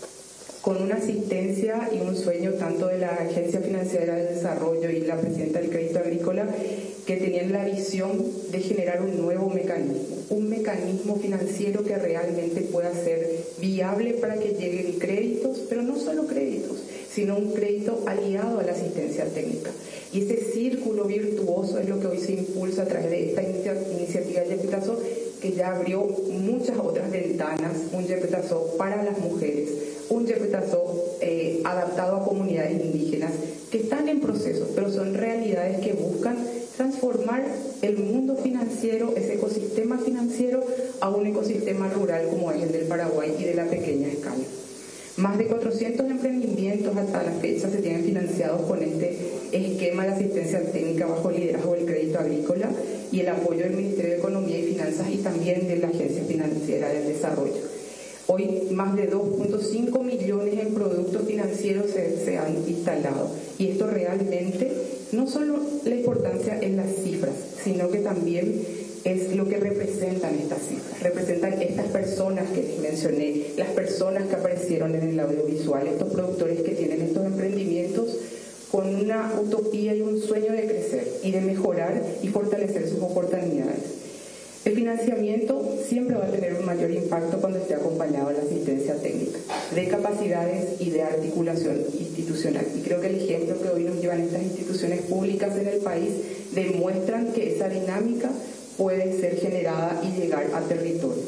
[SPEAKER 4] con una asistencia y un sueño tanto de la Agencia Financiera del Desarrollo y la presidenta del Crédito Agrícola, que tenían la visión de generar un nuevo mecanismo, un mecanismo financiero que realmente pueda ser viable para que lleguen créditos, pero no solo créditos, sino un crédito aliado a la asistencia técnica. Y ese círculo virtuoso es lo que hoy se impulsa a través de esta iniciativa del Yepultazó, que ya abrió muchas otras ventanas, un Yepultazó para las mujeres, un Yepultazó eh, adaptado a comunidades indígenas que están en proceso, pero son realidades que buscan transformar el mundo financiero, ese ecosistema financiero, a un ecosistema rural como es el del Paraguay y de la pequeña escala. Más de cuatrocientos emprendimientos hasta la fecha se tienen financiados con este esquema de asistencia técnica bajo el liderazgo del Crédito Agrícola y el apoyo del Ministerio de Economía y Finanzas y también de la Agencia Financiera del Desarrollo. Hoy más de dos punto cinco millones en productos financieros se, se han instalado, y esto realmente no solo la importancia en las cifras, sino que también es lo que representan estas cifras, representan estas personas que les mencioné, las personas que aparecieron en el audiovisual, estos productores que tienen estos emprendimientos con una utopía y un sueño de crecer y de mejorar y fortalecer sus oportunidades. El financiamiento siempre va a tener un mayor impacto cuando esté acompañado de la asistencia técnica, de capacidades y de articulación institucional. Y creo que el ejemplo que hoy nos llevan estas instituciones públicas en el país demuestran que esa dinámica puede ser generada y llegar a territorio.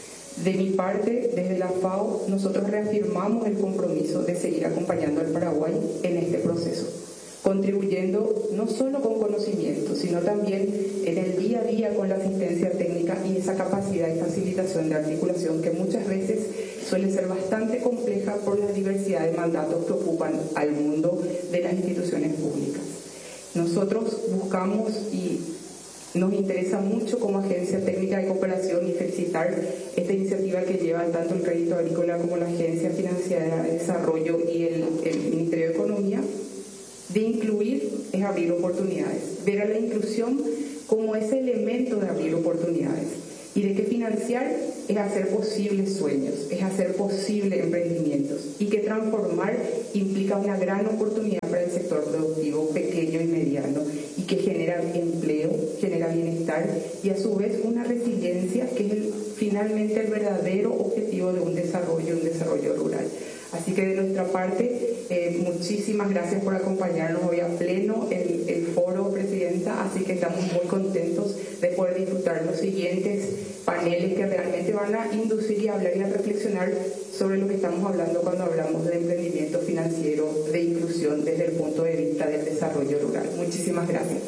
[SPEAKER 4] De mi parte, desde la FAO, nosotros reafirmamos el compromiso de seguir acompañando al Paraguay en este proceso, contribuyendo no solo con conocimiento, sino también en el día a día con la asistencia técnica y esa capacidad y facilitación de articulación que muchas veces suele ser bastante compleja por la diversidad de mandatos que ocupan al mundo de las instituciones públicas. Nosotros buscamos y nos interesa mucho como Agencia Técnica de Cooperación y felicitar esta iniciativa que llevan tanto el Crédito Agrícola como la Agencia Financiera de Desarrollo y el, el Ministerio de Economía. De incluir es abrir oportunidades, ver a la inclusión como ese elemento de abrir oportunidades. y de que financiar es hacer posibles sueños, es hacer posibles emprendimientos, y que transformar implica una gran oportunidad para el sector productivo pequeño y mediano, y que genera empleo, genera bienestar y a su vez una resiliencia que es el, finalmente el verdadero objetivo de un desarrollo, un desarrollo rural. Así que de nuestra parte, eh, muchísimas gracias por acompañarnos hoy a pleno el, el foro, Presidenta, así que estamos muy contentos de poder disfrutar los siguientes paneles que realmente van a inducir y a hablar y a reflexionar sobre lo que estamos hablando cuando hablamos de emprendimiento financiero, de inclusión desde el punto de vista del desarrollo rural. Muchísimas gracias.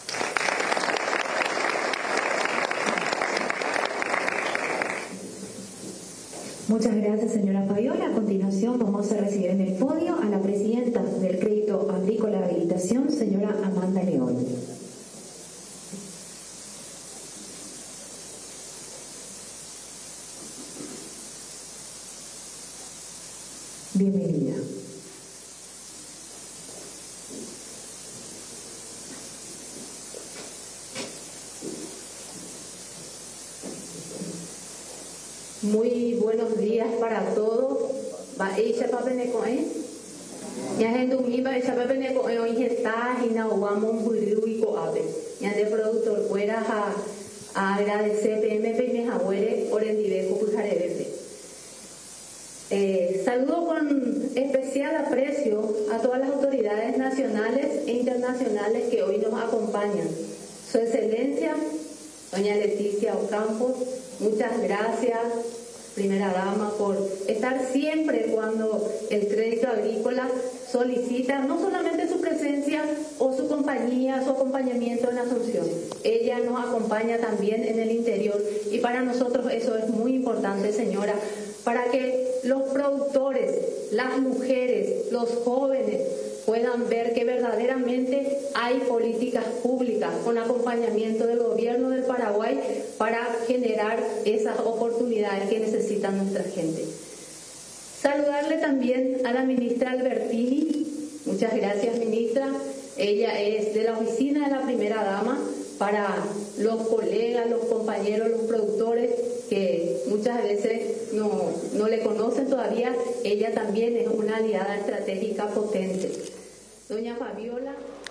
[SPEAKER 5] Muchas gracias, señora Fabiola. A continuación vamos a recibir en el podio a la presidenta del Crédito Agrícola de Habilitación, señora Amanda León. Bienvenida.
[SPEAKER 6] Muy buenos días para todos. Va ella para Benecoe. Ya gente univa ella para Benecoe hoy está y no vamos un buruico ave. Ya de productor fuera a agradecer P M P me jabuere por el directo pujarevete. Eh, saludo con especial aprecio a todas las autoridades nacionales e internacionales que hoy nos acompañan. Su Excelencia, doña Leticia Ocampo, muchas gracias, primera dama, por estar siempre cuando el crédito agrícola solicita no solamente su presencia o su compañía, su acompañamiento en Asunción. Ella nos acompaña también en el interior y para nosotros eso es muy importante, señora, para que los productores, las mujeres, los jóvenes puedan ver que verdaderamente hay políticas públicas con acompañamiento del gobierno del Paraguay para generar esas oportunidades que necesita nuestra gente. Saludarle también a la ministra Albertini. Muchas gracias, ministra. Ella es de la oficina de la primera dama. Para los colegas, los compañeros, los productores que muchas veces no, no le conocen todavía, ella también es una aliada estratégica potente. Doña Fabiola.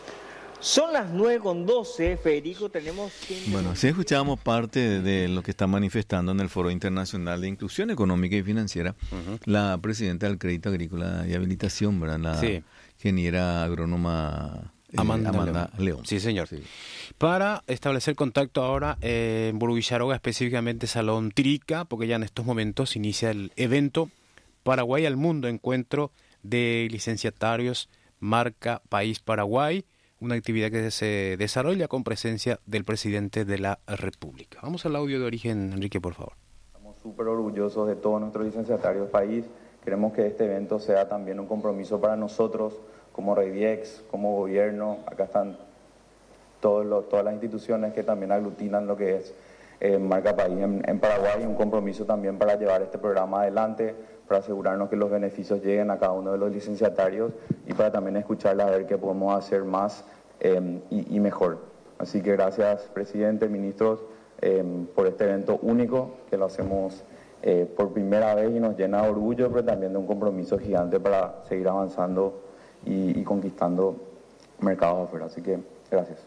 [SPEAKER 7] Son las nueve con doce, Federico, tenemos...
[SPEAKER 3] Bueno, sí escuchábamos parte de lo que está manifestando en el Foro Internacional de Inclusión Económica y Financiera, uh-huh. la presidenta del Crédito Agrícola y Habilitación, ¿verdad? La sí. ingeniera agrónoma eh,
[SPEAKER 1] Amanda,
[SPEAKER 3] Amanda León.
[SPEAKER 1] León. Sí, señor.
[SPEAKER 3] Sí.
[SPEAKER 1] Para establecer contacto ahora eh, en Buruguicharoga, específicamente Salón Tirica, porque ya en estos momentos inicia el evento Paraguay al Mundo, encuentro de licenciatarios marca País Paraguay, una actividad que se desarrolla con presencia del presidente de la República. Vamos al audio de origen, Enrique, por favor.
[SPEAKER 8] Estamos súper orgullosos de todos nuestros licenciatarios del país. Queremos que este evento sea también un compromiso para nosotros, como Rediex, como gobierno. Acá están todos los, todas las instituciones que también aglutinan lo que es eh, marca País en, en Paraguay, un compromiso también para llevar este programa adelante, para asegurarnos que los beneficios lleguen a cada uno de los licenciatarios y para también escucharles a ver qué podemos hacer más eh, y, y mejor. Así que gracias, presidente, ministros, eh, por este evento único, que lo hacemos eh, por primera vez y nos llena de orgullo, pero también de un compromiso gigante para seguir avanzando y, y conquistando mercados afuera. Así que gracias.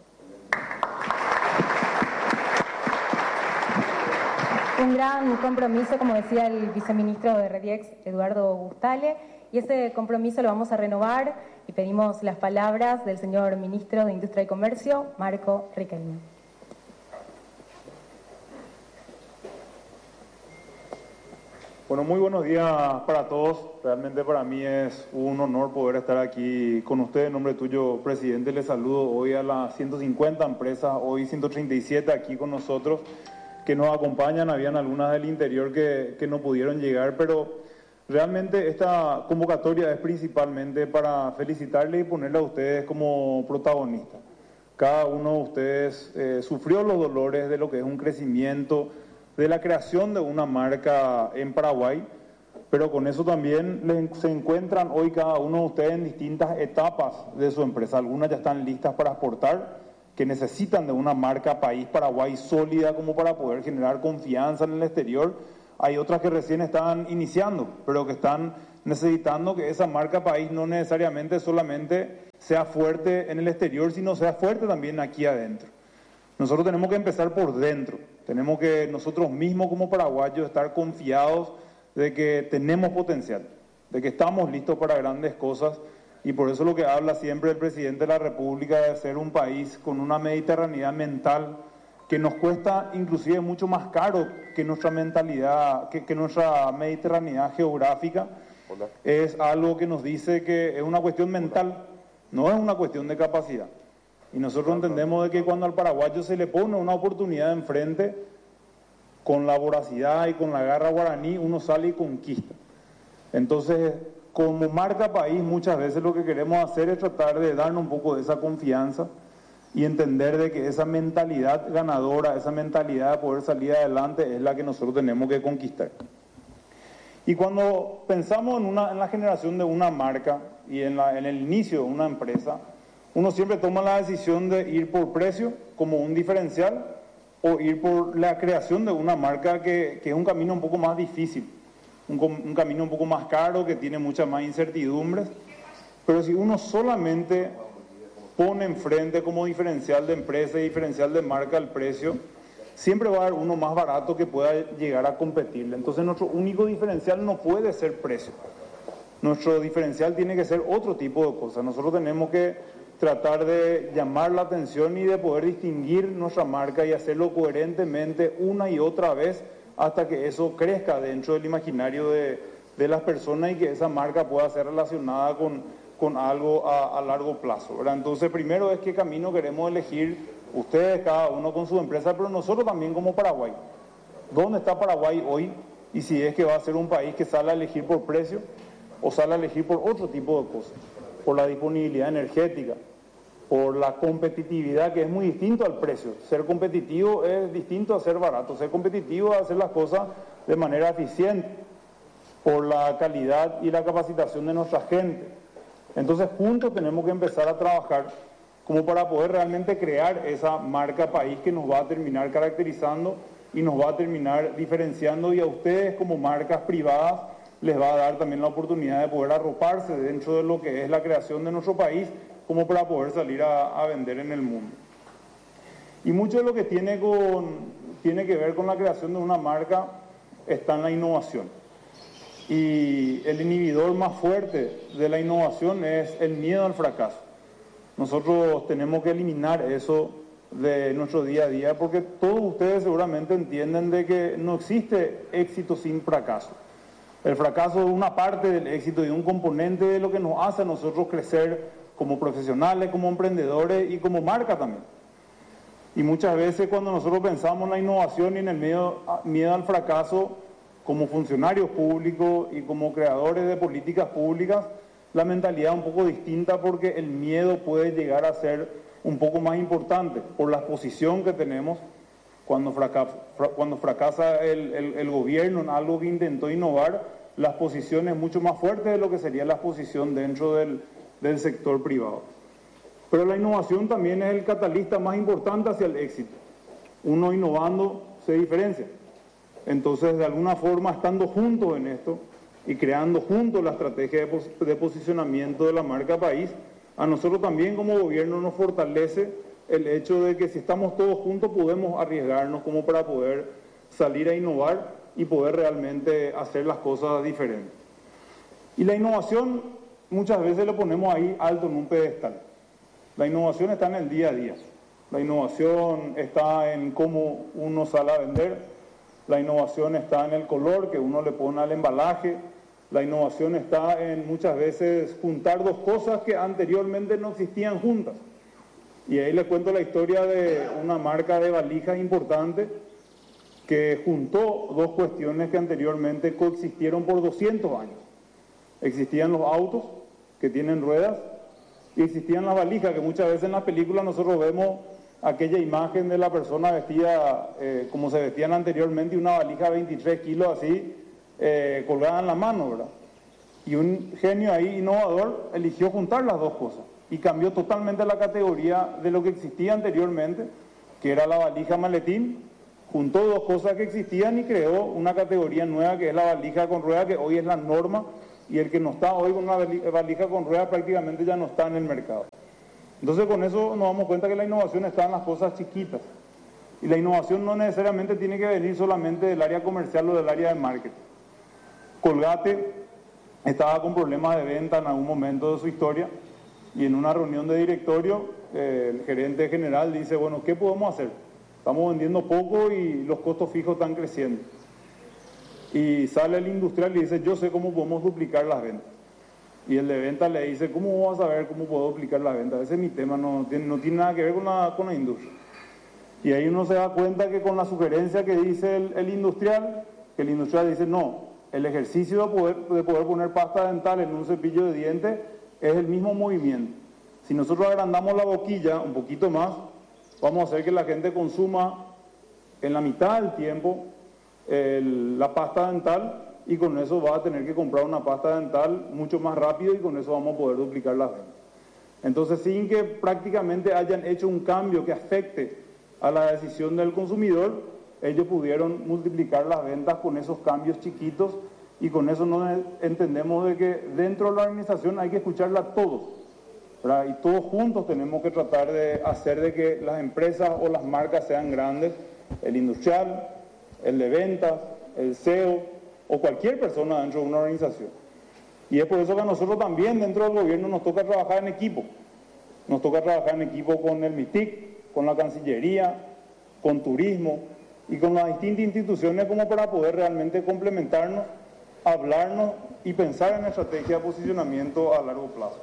[SPEAKER 9] Un gran compromiso, como decía el viceministro de Rediex, Eduardo Gustale, y ese compromiso lo vamos a renovar y pedimos las palabras del señor ministro de Industria y Comercio, Marco Riquelme.
[SPEAKER 10] Bueno, muy buenos días para todos. Realmente para mí es un honor poder estar aquí con ustedes. En nombre tuyo, presidente, les saludo hoy a las ciento cincuenta empresas, hoy ciento treinta y siete aquí con nosotros, que nos acompañan. Habían algunas del interior que, que no pudieron llegar, pero realmente esta convocatoria es principalmente para felicitarles y ponerle a ustedes como protagonistas. Cada uno de ustedes eh, sufrió los dolores de lo que es un crecimiento, de la creación de una marca en Paraguay, pero con eso también les, se encuentran hoy cada uno de ustedes en distintas etapas de su empresa. Algunas ya están listas para exportar, que necesitan de una marca país Paraguay sólida como para poder generar confianza en el exterior. Hay otras que recién están iniciando, pero que están necesitando que esa marca país no necesariamente solamente sea fuerte en el exterior, sino sea fuerte también aquí adentro. Nosotros tenemos que empezar por dentro, tenemos que nosotros mismos como paraguayos estar confiados de que tenemos potencial, de que estamos listos para grandes cosas, y por eso lo que habla siempre el presidente de la República de ser un país con una mediterraneidad mental que nos cuesta inclusive mucho más caro que nuestra mentalidad, que, que nuestra mediterraneidad geográfica. Hola. Es algo que nos dice que es una cuestión mental, no es una cuestión de capacidad. Y nosotros entendemos de que cuando al paraguayo se le pone una oportunidad enfrente, con la voracidad y con la garra guaraní, uno sale y conquista. Entonces, como marca país, muchas veces lo que queremos hacer es tratar de darnos un poco de esa confianza y entender de que esa mentalidad ganadora, esa mentalidad de poder salir adelante es la que nosotros tenemos que conquistar. Y cuando pensamos en, una, en la generación de una marca y en, la, en el inicio de una empresa, uno siempre toma la decisión de ir por precio como un diferencial o ir por la creación de una marca que, que es un camino un poco más difícil. Un, un camino un poco más caro, que tiene muchas más incertidumbres, pero si uno solamente pone enfrente como diferencial de empresa y diferencial de marca el precio, siempre va a haber uno más barato que pueda llegar a competirle. Entonces nuestro único diferencial no puede ser precio, nuestro diferencial tiene que ser otro tipo de cosas. Nosotros tenemos que tratar de llamar la atención y de poder distinguir nuestra marca y hacerlo coherentemente una y otra vez, hasta que eso crezca dentro del imaginario de, de las personas y que esa marca pueda ser relacionada con, con algo a, a largo plazo, ¿verdad? Entonces, primero es qué camino queremos elegir, ustedes, cada uno con su empresa, pero nosotros también como Paraguay. ¿Dónde está Paraguay hoy? Y si es que va a ser un país que sale a elegir por precio o sale a elegir por otro tipo de cosas, por la disponibilidad energética, por la competitividad, que es muy distinto al precio. Ser competitivo es distinto a ser barato. Ser competitivo es hacer las cosas de manera eficiente, por la calidad y la capacitación de nuestra gente. Entonces, juntos tenemos que empezar a trabajar como para poder realmente crear esa marca país que nos va a terminar caracterizando y nos va a terminar diferenciando, y a ustedes como marcas privadas les va a dar también la oportunidad de poder arroparse dentro de lo que es la creación de nuestro país, como para poder salir a, a vender en el mundo. Y mucho de lo que tiene, con, tiene que ver con la creación de una marca está en la innovación. Y el inhibidor más fuerte de la innovación es el miedo al fracaso. Nosotros tenemos que eliminar eso de nuestro día a día, porque todos ustedes seguramente entienden de que no existe éxito sin fracaso. El fracaso es una parte del éxito y un componente de lo que nos hace a nosotros crecer como profesionales, como emprendedores y como marca también. Y muchas veces cuando nosotros pensamos en la innovación y en el miedo, miedo al fracaso, como funcionarios públicos y como creadores de políticas públicas, la mentalidad es un poco distinta, porque el miedo puede llegar a ser un poco más importante por la exposición que tenemos cuando fracasa, cuando fracasa el, el, el gobierno en algo que intentó innovar. La exposición es mucho más fuerte de lo que sería la exposición dentro del del sector privado. Pero la innovación también es el catalista más importante hacia el éxito. Uno innovando se diferencia. Entonces, de alguna forma, estando juntos en esto y creando juntos la estrategia de, pos de posicionamiento de la marca país, a nosotros también como gobierno nos fortalece el hecho de que si estamos todos juntos podemos arriesgarnos como para poder salir a innovar y poder realmente hacer las cosas diferentes. Y la innovación muchas veces lo ponemos ahí alto en un pedestal. La innovación está en el día a día. La innovación está en cómo uno sale a vender. La innovación está en el color que uno le pone al embalaje. La innovación está en muchas veces juntar dos cosas que anteriormente no existían juntas. Y ahí les cuento la historia de una marca de valijas importante que juntó dos cuestiones que anteriormente coexistieron por doscientos años. Existían los autos que tienen ruedas y existían las valijas, que muchas veces en las películas nosotros vemos aquella imagen de la persona vestida eh, como se vestían anteriormente, y una valija de veintitrés kilos así eh, colgada en la mano, ¿verdad? Y un genio ahí innovador eligió juntar las dos cosas. y cambió totalmente la categoría de lo que existía anteriormente, que era la valija maletín. Juntó dos cosas que existían y creó una categoría nueva que es la valija con rueda, que hoy es la norma, y el que no está hoy con una valija con rueda prácticamente ya no está en el mercado. Entonces con eso nos damos cuenta que la innovación está en las cosas chiquitas. Y la innovación no necesariamente tiene que venir solamente del área comercial o del área de marketing. Colgate estaba con problemas de venta en algún momento de su historia y en una reunión de directorio eh, el gerente general dice, bueno, ¿qué podemos hacer? Estamos vendiendo poco y los costos fijos están creciendo. Y sale el industrial y dice, yo sé cómo podemos duplicar las ventas. Y el de venta le dice, ¿cómo vas a saber cómo puedo duplicar las ventas? Ese es mi tema, no tiene, no tiene nada que ver con la, con la industria. Y ahí uno se da cuenta que con la sugerencia que dice el, el industrial, que el industrial dice, no, el ejercicio de poder, de poder poner pasta dental en un cepillo de dientes es el mismo movimiento. Si nosotros agrandamos la boquilla un poquito más, vamos a hacer que la gente consuma en la mitad del tiempo el, la pasta dental y con eso va a tener que comprar una pasta dental mucho más rápido y con eso vamos a poder duplicar las ventas. Entonces, sin que prácticamente hayan hecho un cambio que afecte a la decisión del consumidor, ellos pudieron multiplicar las ventas con esos cambios chiquitos y con eso nos entendemos de que dentro de la organización hay que escucharla a todos, ¿verdad? Y todos juntos tenemos que tratar de hacer de que las empresas o las marcas sean grandes, el industrial, el de ventas, el C E O o cualquier persona dentro de una organización. Y es por eso que a nosotros también dentro del gobierno nos toca trabajar en equipo. Nos toca trabajar en equipo con el MITIC, con la Cancillería, con Turismo y con las distintas instituciones como para poder realmente complementarnos, hablarnos y pensar en estrategia de posicionamiento a largo plazo.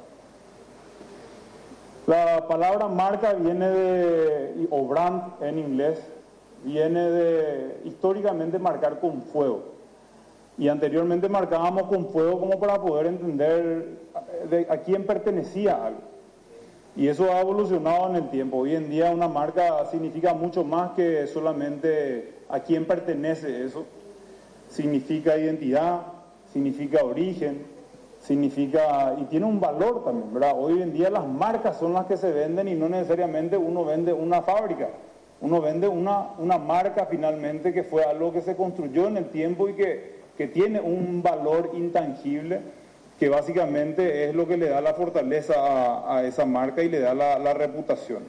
[SPEAKER 10] La palabra marca viene de, o brand en inglés, viene de históricamente marcar con fuego. Y anteriormente marcábamos con fuego como para poder entender de a quién pertenecía algo. Y eso ha evolucionado en el tiempo. Hoy en día una marca significa mucho más que solamente a quién pertenece eso. Significa identidad, significa origen, significa y tiene un valor también, ¿verdad? Hoy en día las marcas son las que se venden y no necesariamente uno vende una fábrica. Uno vende una, una marca finalmente que fue algo que se construyó en el tiempo y que, que tiene un valor intangible que básicamente es lo que le da la fortaleza a, a esa marca y le da la, la reputación.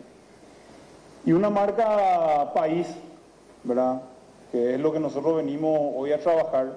[SPEAKER 10] Y una marca país, ¿verdad?, que es lo que nosotros venimos hoy a trabajar,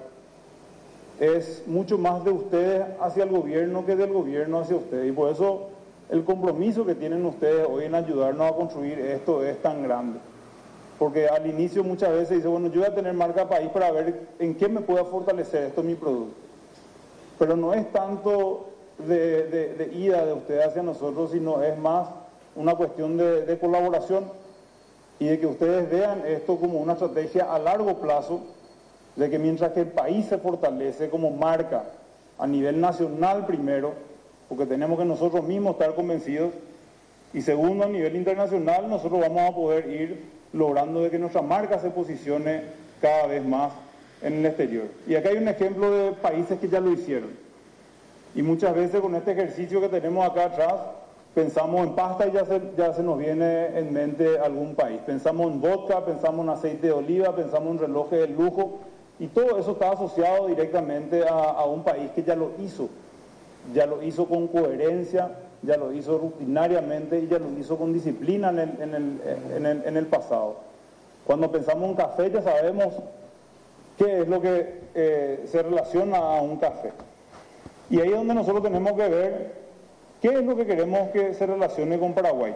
[SPEAKER 10] es mucho más de ustedes hacia el gobierno que del gobierno hacia ustedes. Y por eso el compromiso que tienen ustedes hoy en ayudarnos a construir esto es tan grande. Porque al inicio muchas veces dice, bueno, yo voy a tener marca país para ver en qué me pueda fortalecer esto mi producto. Pero no es tanto de, de, de ida de ustedes hacia nosotros, sino es más una cuestión de, de colaboración y de que ustedes vean esto como una estrategia a largo plazo, de que mientras que el país se fortalece como marca a nivel nacional primero, porque tenemos que nosotros mismos estar convencidos, y segundo a nivel internacional nosotros vamos a poder ir logrando de que nuestra marca se posicione cada vez más en el exterior. Y acá hay un ejemplo de países que ya lo hicieron. Y muchas veces con este ejercicio que tenemos acá atrás, pensamos en pasta y ya se, ya se nos viene en mente algún país. Pensamos en vodka, pensamos en aceite de oliva, pensamos en relojes de lujo, y todo eso está asociado directamente a, a un país que ya lo hizo. Ya lo hizo con coherencia, ya lo hizo rutinariamente y ya lo hizo con disciplina en el, en el, en el, en el pasado. Cuando pensamos en café ya sabemos qué es lo que eh, se relaciona a un café. Y ahí es donde nosotros tenemos que ver qué es lo que queremos que se relacione con Paraguay.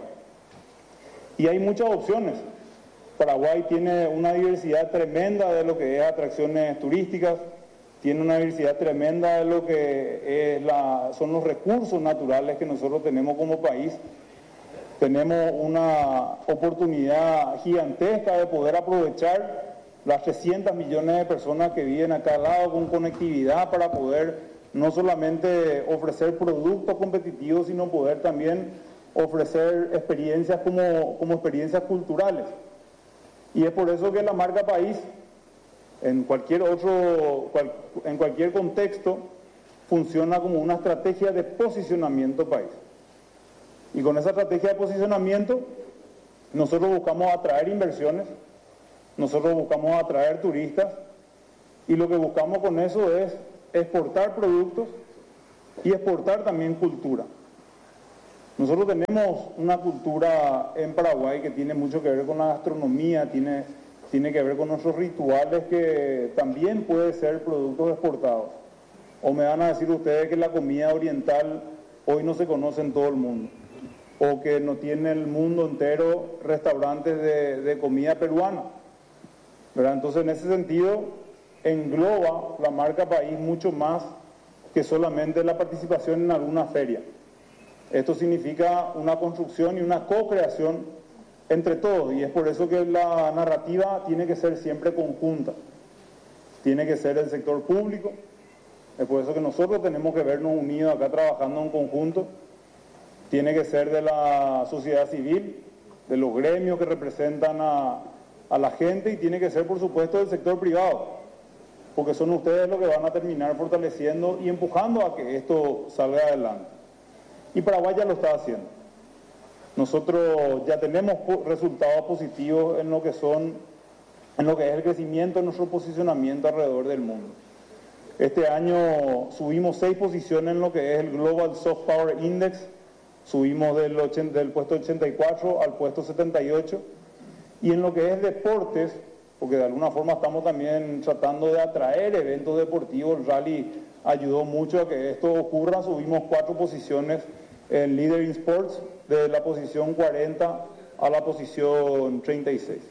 [SPEAKER 10] Y hay muchas opciones. Paraguay tiene una diversidad tremenda de lo que es atracciones turísticas, tiene una diversidad tremenda de lo que es la, son los recursos naturales que nosotros tenemos como país. Tenemos una oportunidad gigantesca de poder aprovechar las trescientos millones de personas que viven acá al lado con conectividad para poder no solamente ofrecer productos competitivos, sino poder también ofrecer experiencias como, como experiencias culturales. Y es por eso que la marca país, en cualquier otro, cual, en cualquier contexto, funciona como una estrategia de posicionamiento país. Y con esa estrategia de posicionamiento, nosotros buscamos atraer inversiones, nosotros buscamos atraer turistas, y lo que buscamos con eso es exportar productos y exportar también cultura. Nosotros tenemos una cultura en Paraguay que tiene mucho que ver con la gastronomía, tiene, tiene que ver con nuestros rituales, que también puede ser productos exportados. O me van a decir ustedes que la comida oriental hoy no se conoce en todo el mundo, o que no tiene el mundo entero restaurantes de, de comida peruana, ¿verdad? Entonces, en ese sentido, engloba la marca país mucho más que solamente la participación en alguna feria. Esto significa una construcción y una co-creación entre todos, y es por eso que la narrativa tiene que ser siempre conjunta. Tiene que ser el sector público, es por eso que nosotros tenemos que vernos unidos acá trabajando en conjunto. Tiene que ser de la sociedad civil, de los gremios que representan a, a la gente, y tiene que ser, por supuesto, del sector privado, porque son ustedes los que van a terminar fortaleciendo y empujando a que esto salga adelante. Y Paraguay ya lo está haciendo. Nosotros ya tenemos resultados positivos en lo que son, en lo que es el crecimiento de nuestro posicionamiento alrededor del mundo. Este año subimos seis posiciones en lo que es el Global Soft Power Index, subimos del, ochenta, del puesto ochenta y cuatro al puesto setenta y ocho, y en lo que es deportes, porque de alguna forma estamos también tratando de atraer eventos deportivos, el rally ayudó mucho a que esto ocurra, subimos cuatro posiciones en Leader in Sports, de la posición cuarenta a la posición treinta y seis.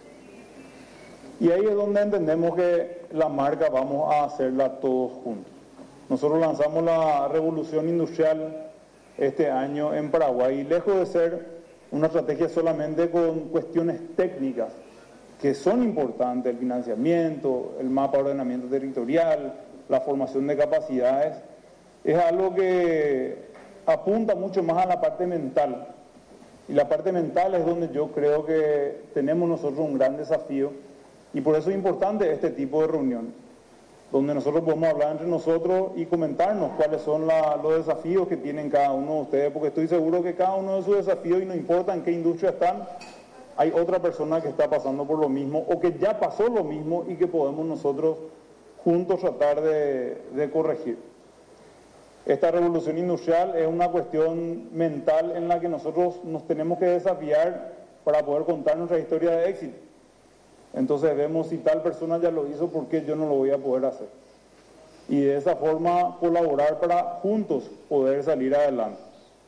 [SPEAKER 10] Y ahí es donde entendemos que la marca vamos a hacerla todos juntos. Nosotros lanzamos la revolución industrial este año en Paraguay, y lejos de ser una estrategia solamente con cuestiones técnicas, que son importantes, el financiamiento, el mapa de ordenamiento territorial, la formación de capacidades, es algo que apunta mucho más a la parte mental. Y la parte mental es donde yo creo que tenemos nosotros un gran desafío, y por eso es importante este tipo de reunión, donde nosotros podemos hablar entre nosotros y comentarnos cuáles son la, los desafíos que tienen cada uno de ustedes, porque estoy seguro que cada uno de sus desafíos, y no importa en qué industria están, hay otra persona que está pasando por lo mismo, o que ya pasó lo mismo, y que podemos nosotros juntos tratar de, de corregir. Esta revolución industrial es una cuestión mental en la que nosotros nos tenemos que desafiar para poder contar nuestra historia de éxito. Entonces vemos, si tal persona ya lo hizo, ¿por qué yo no lo voy a poder hacer? Y de esa forma colaborar para juntos poder salir adelante.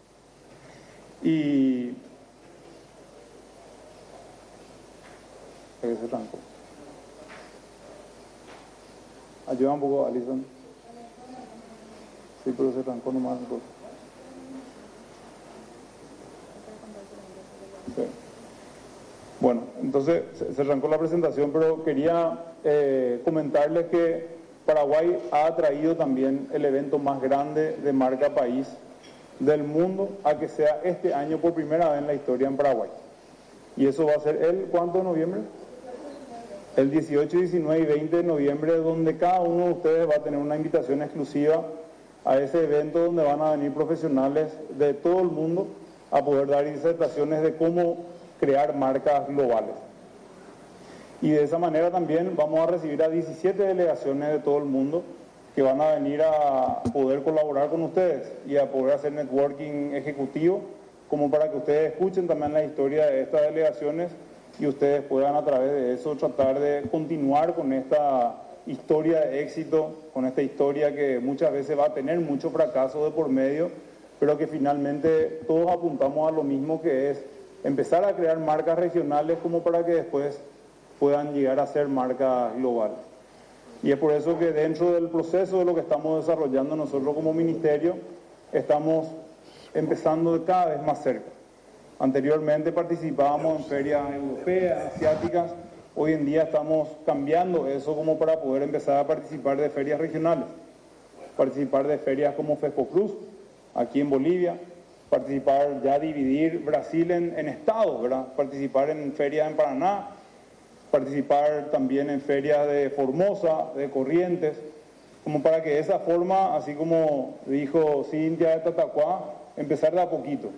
[SPEAKER 10] Y... Ese tranco. Ayuda un poco, Alison. Sí, pero se arrancó nomás. Sí. Bueno, entonces se arrancó la presentación, pero quería eh, comentarles que Paraguay ha traído también el evento más grande de marca país del mundo a que sea este año por primera vez en la historia en Paraguay. Y eso va a ser el, ¿cuánto de noviembre? El dieciocho, diecinueve y veinte de noviembre, donde cada uno de ustedes va a tener una invitación exclusiva a ese evento, donde van a venir profesionales de todo el mundo a poder dar disertaciones de cómo crear marcas globales. Y de esa manera también vamos a recibir a diecisiete delegaciones de todo el mundo que van a venir a poder colaborar con ustedes y a poder hacer networking ejecutivo, como para que ustedes escuchen también la historia de estas delegaciones y ustedes puedan a través de eso tratar de continuar con esta historia de éxito, con esta historia que muchas veces va a tener mucho fracaso de por medio, pero que finalmente todos apuntamos a lo mismo, que es empezar a crear marcas regionales como para que después puedan llegar a ser marcas globales. Y es por eso que dentro del proceso de lo que estamos desarrollando nosotros como ministerio, estamos empezando cada vez más cerca. Anteriormente participábamos en ferias europeas, asiáticas. Hoy en día estamos cambiando eso como para poder empezar a participar de ferias regionales, participar de ferias como FESPOCRUZ, aquí en Bolivia, participar, ya dividir Brasil en, en estados, ¿verdad? Participar en ferias en Paraná, participar también en ferias de Formosa, de Corrientes, como para que de esa forma, así como dijo Cintia de Tatacuá, empezar de a poquito.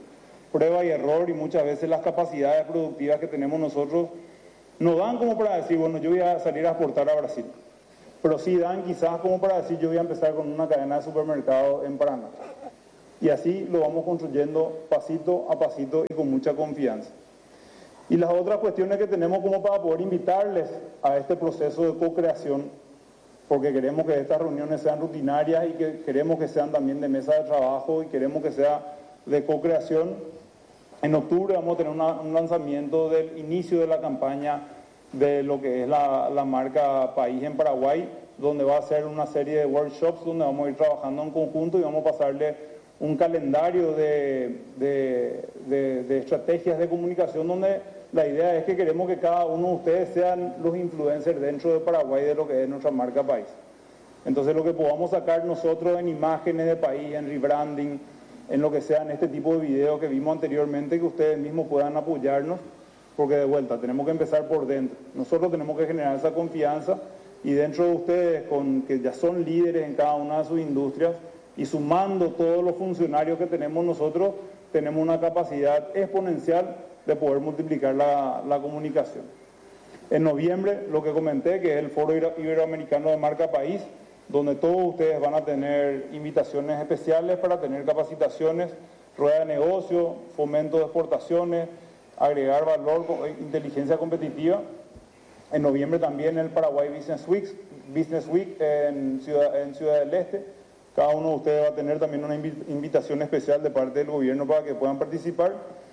[SPEAKER 10] prueba y error, y muchas veces las capacidades productivas que tenemos nosotros no dan como para decir, bueno, yo voy a salir a exportar a Brasil. Pero sí dan quizás como para decir, yo voy a empezar con una cadena de supermercados en Paraná. Y así lo vamos construyendo pasito a pasito y con mucha confianza. Y las otras cuestiones que tenemos como para poder invitarles a este proceso de co-creación, porque queremos que estas reuniones sean rutinarias y que queremos que sean también de mesa de trabajo y queremos que sea de co-creación. En octubre vamos a tener una, un lanzamiento del inicio de la campaña de lo que es la, la marca País en Paraguay, donde va a ser una serie de workshops donde vamos a ir trabajando en conjunto y vamos a pasarle un calendario de, de, de, de estrategias de comunicación donde la idea es que queremos que cada uno de ustedes sean los influencers dentro de Paraguay de lo que es nuestra marca País. Entonces lo que podamos sacar nosotros en imágenes de país, en rebranding, en lo que sea, en este tipo de videos que vimos anteriormente, que ustedes mismos puedan apoyarnos, porque de vuelta tenemos que empezar por dentro. Nosotros tenemos que generar esa confianza y dentro de ustedes, con que ya son líderes en cada una de sus industrias, y sumando todos los funcionarios que tenemos nosotros, tenemos una capacidad exponencial de poder multiplicar la, la comunicación. En noviembre, lo que comenté, que es el Foro Iberoamericano de Marca País, donde todos ustedes van a tener invitaciones especiales para tener capacitaciones, rueda de negocio, fomento de exportaciones, agregar valor, inteligencia competitiva. En noviembre también el Paraguay Business Week, Business Week en Ciudad, en Ciudad del Este. Cada uno de ustedes va a tener también una invitación especial de parte del gobierno para que puedan participar.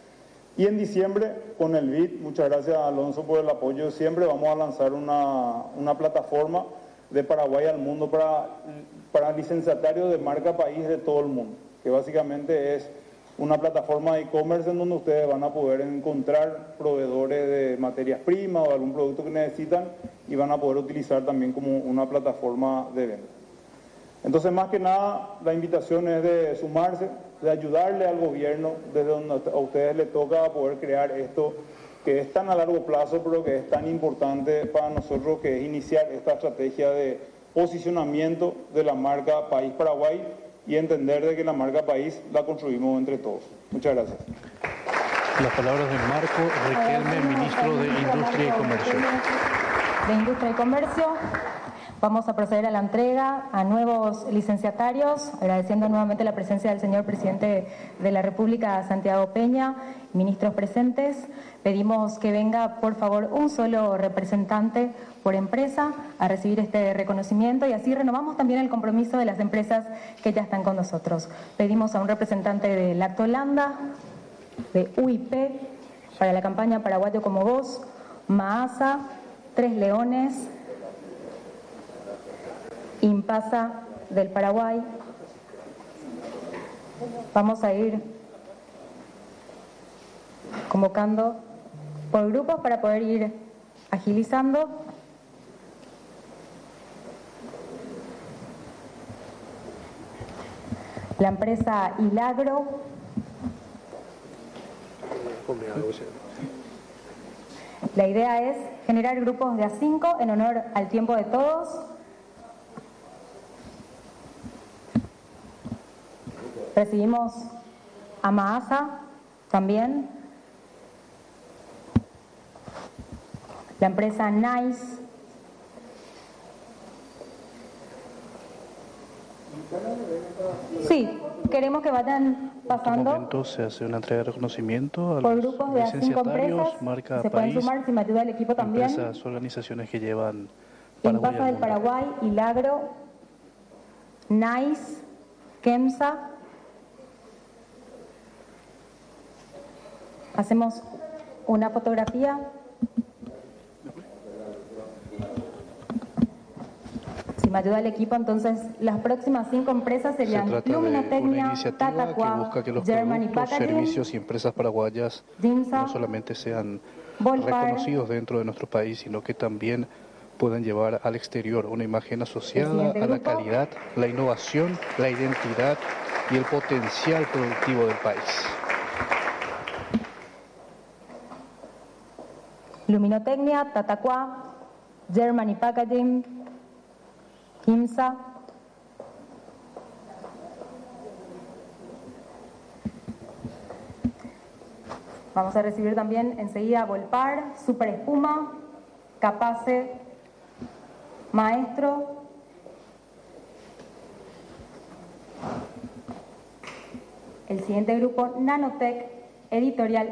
[SPEAKER 10] Y en diciembre, con el B I D, muchas gracias a Alonso por el apoyo siempre, vamos a lanzar una, una plataforma de Paraguay al mundo para, para licenciatarios de marca país de todo el mundo, que básicamente es una plataforma de e-commerce en donde ustedes van a poder encontrar proveedores de materias primas o algún producto que necesitan y van a poder utilizar también como una plataforma de venta. Entonces, más que nada, la invitación es de sumarse, de ayudarle al gobierno desde donde a ustedes les toca poder crear esto que es tan a largo plazo, pero que es tan importante para nosotros, que es iniciar esta estrategia de posicionamiento de la marca País Paraguay y entender de que la marca País la construimos entre todos. Muchas gracias.
[SPEAKER 11] Las palabras de Marco Riquelme, ministro de Industria y Comercio.
[SPEAKER 9] De Industria y Comercio. Vamos a proceder a la entrega a nuevos licenciatarios, agradeciendo nuevamente la presencia del señor presidente de la República, Santiago Peña, ministros presentes. Pedimos que venga, por favor, un solo representante por empresa a recibir este reconocimiento y así renovamos también el compromiso de las empresas que ya están con nosotros. Pedimos a un representante de Lactolanda, de U I P, para la campaña Paraguayo como Vos, Maasa, Tres Leones, Impasa del Paraguay. Vamos a ir convocando por grupos para poder ir agilizando. La empresa Hilagro. La idea es generar grupos de a cinco en honor al tiempo de todos. Recibimos a Maasa también. La empresa Nice. Sí, queremos que vayan pasando.
[SPEAKER 11] En este momento se hace una entrega de reconocimiento a
[SPEAKER 9] por
[SPEAKER 11] los
[SPEAKER 9] grupos de a cinco empresas.
[SPEAKER 11] marca
[SPEAKER 9] se
[SPEAKER 11] país,
[SPEAKER 9] pueden sumar si me ayuda el equipo también.
[SPEAKER 11] Empresas, organizaciones que llevan Paraguay
[SPEAKER 9] Impasa
[SPEAKER 11] al
[SPEAKER 9] del
[SPEAKER 11] mundo.
[SPEAKER 9] Paraguay, Hilagro, Nice, Kemsa. Hacemos una fotografía. Si me ayuda el equipo, entonces las próximas cinco empresas serían
[SPEAKER 11] Se trata de una
[SPEAKER 9] Luminotecnia,
[SPEAKER 11] iniciativa que
[SPEAKER 9] Tatacua,
[SPEAKER 11] busca que los
[SPEAKER 9] Germany
[SPEAKER 11] productos,
[SPEAKER 9] Packaging,
[SPEAKER 11] servicios y empresas paraguayas
[SPEAKER 9] Dimsa,
[SPEAKER 11] no solamente sean
[SPEAKER 9] Volpar,
[SPEAKER 11] reconocidos dentro de nuestro país, sino que también puedan llevar al exterior una imagen asociada
[SPEAKER 9] Presidente
[SPEAKER 11] a la
[SPEAKER 9] grupo.
[SPEAKER 11] calidad, la innovación, la identidad y el potencial productivo del país.
[SPEAKER 9] Luminotecnia, Tatacua, Germany Packaging, Kimsa. Vamos a recibir también enseguida Volpar, Super Espuma, Capace, Maestro. El siguiente grupo, Nanotech, Editorial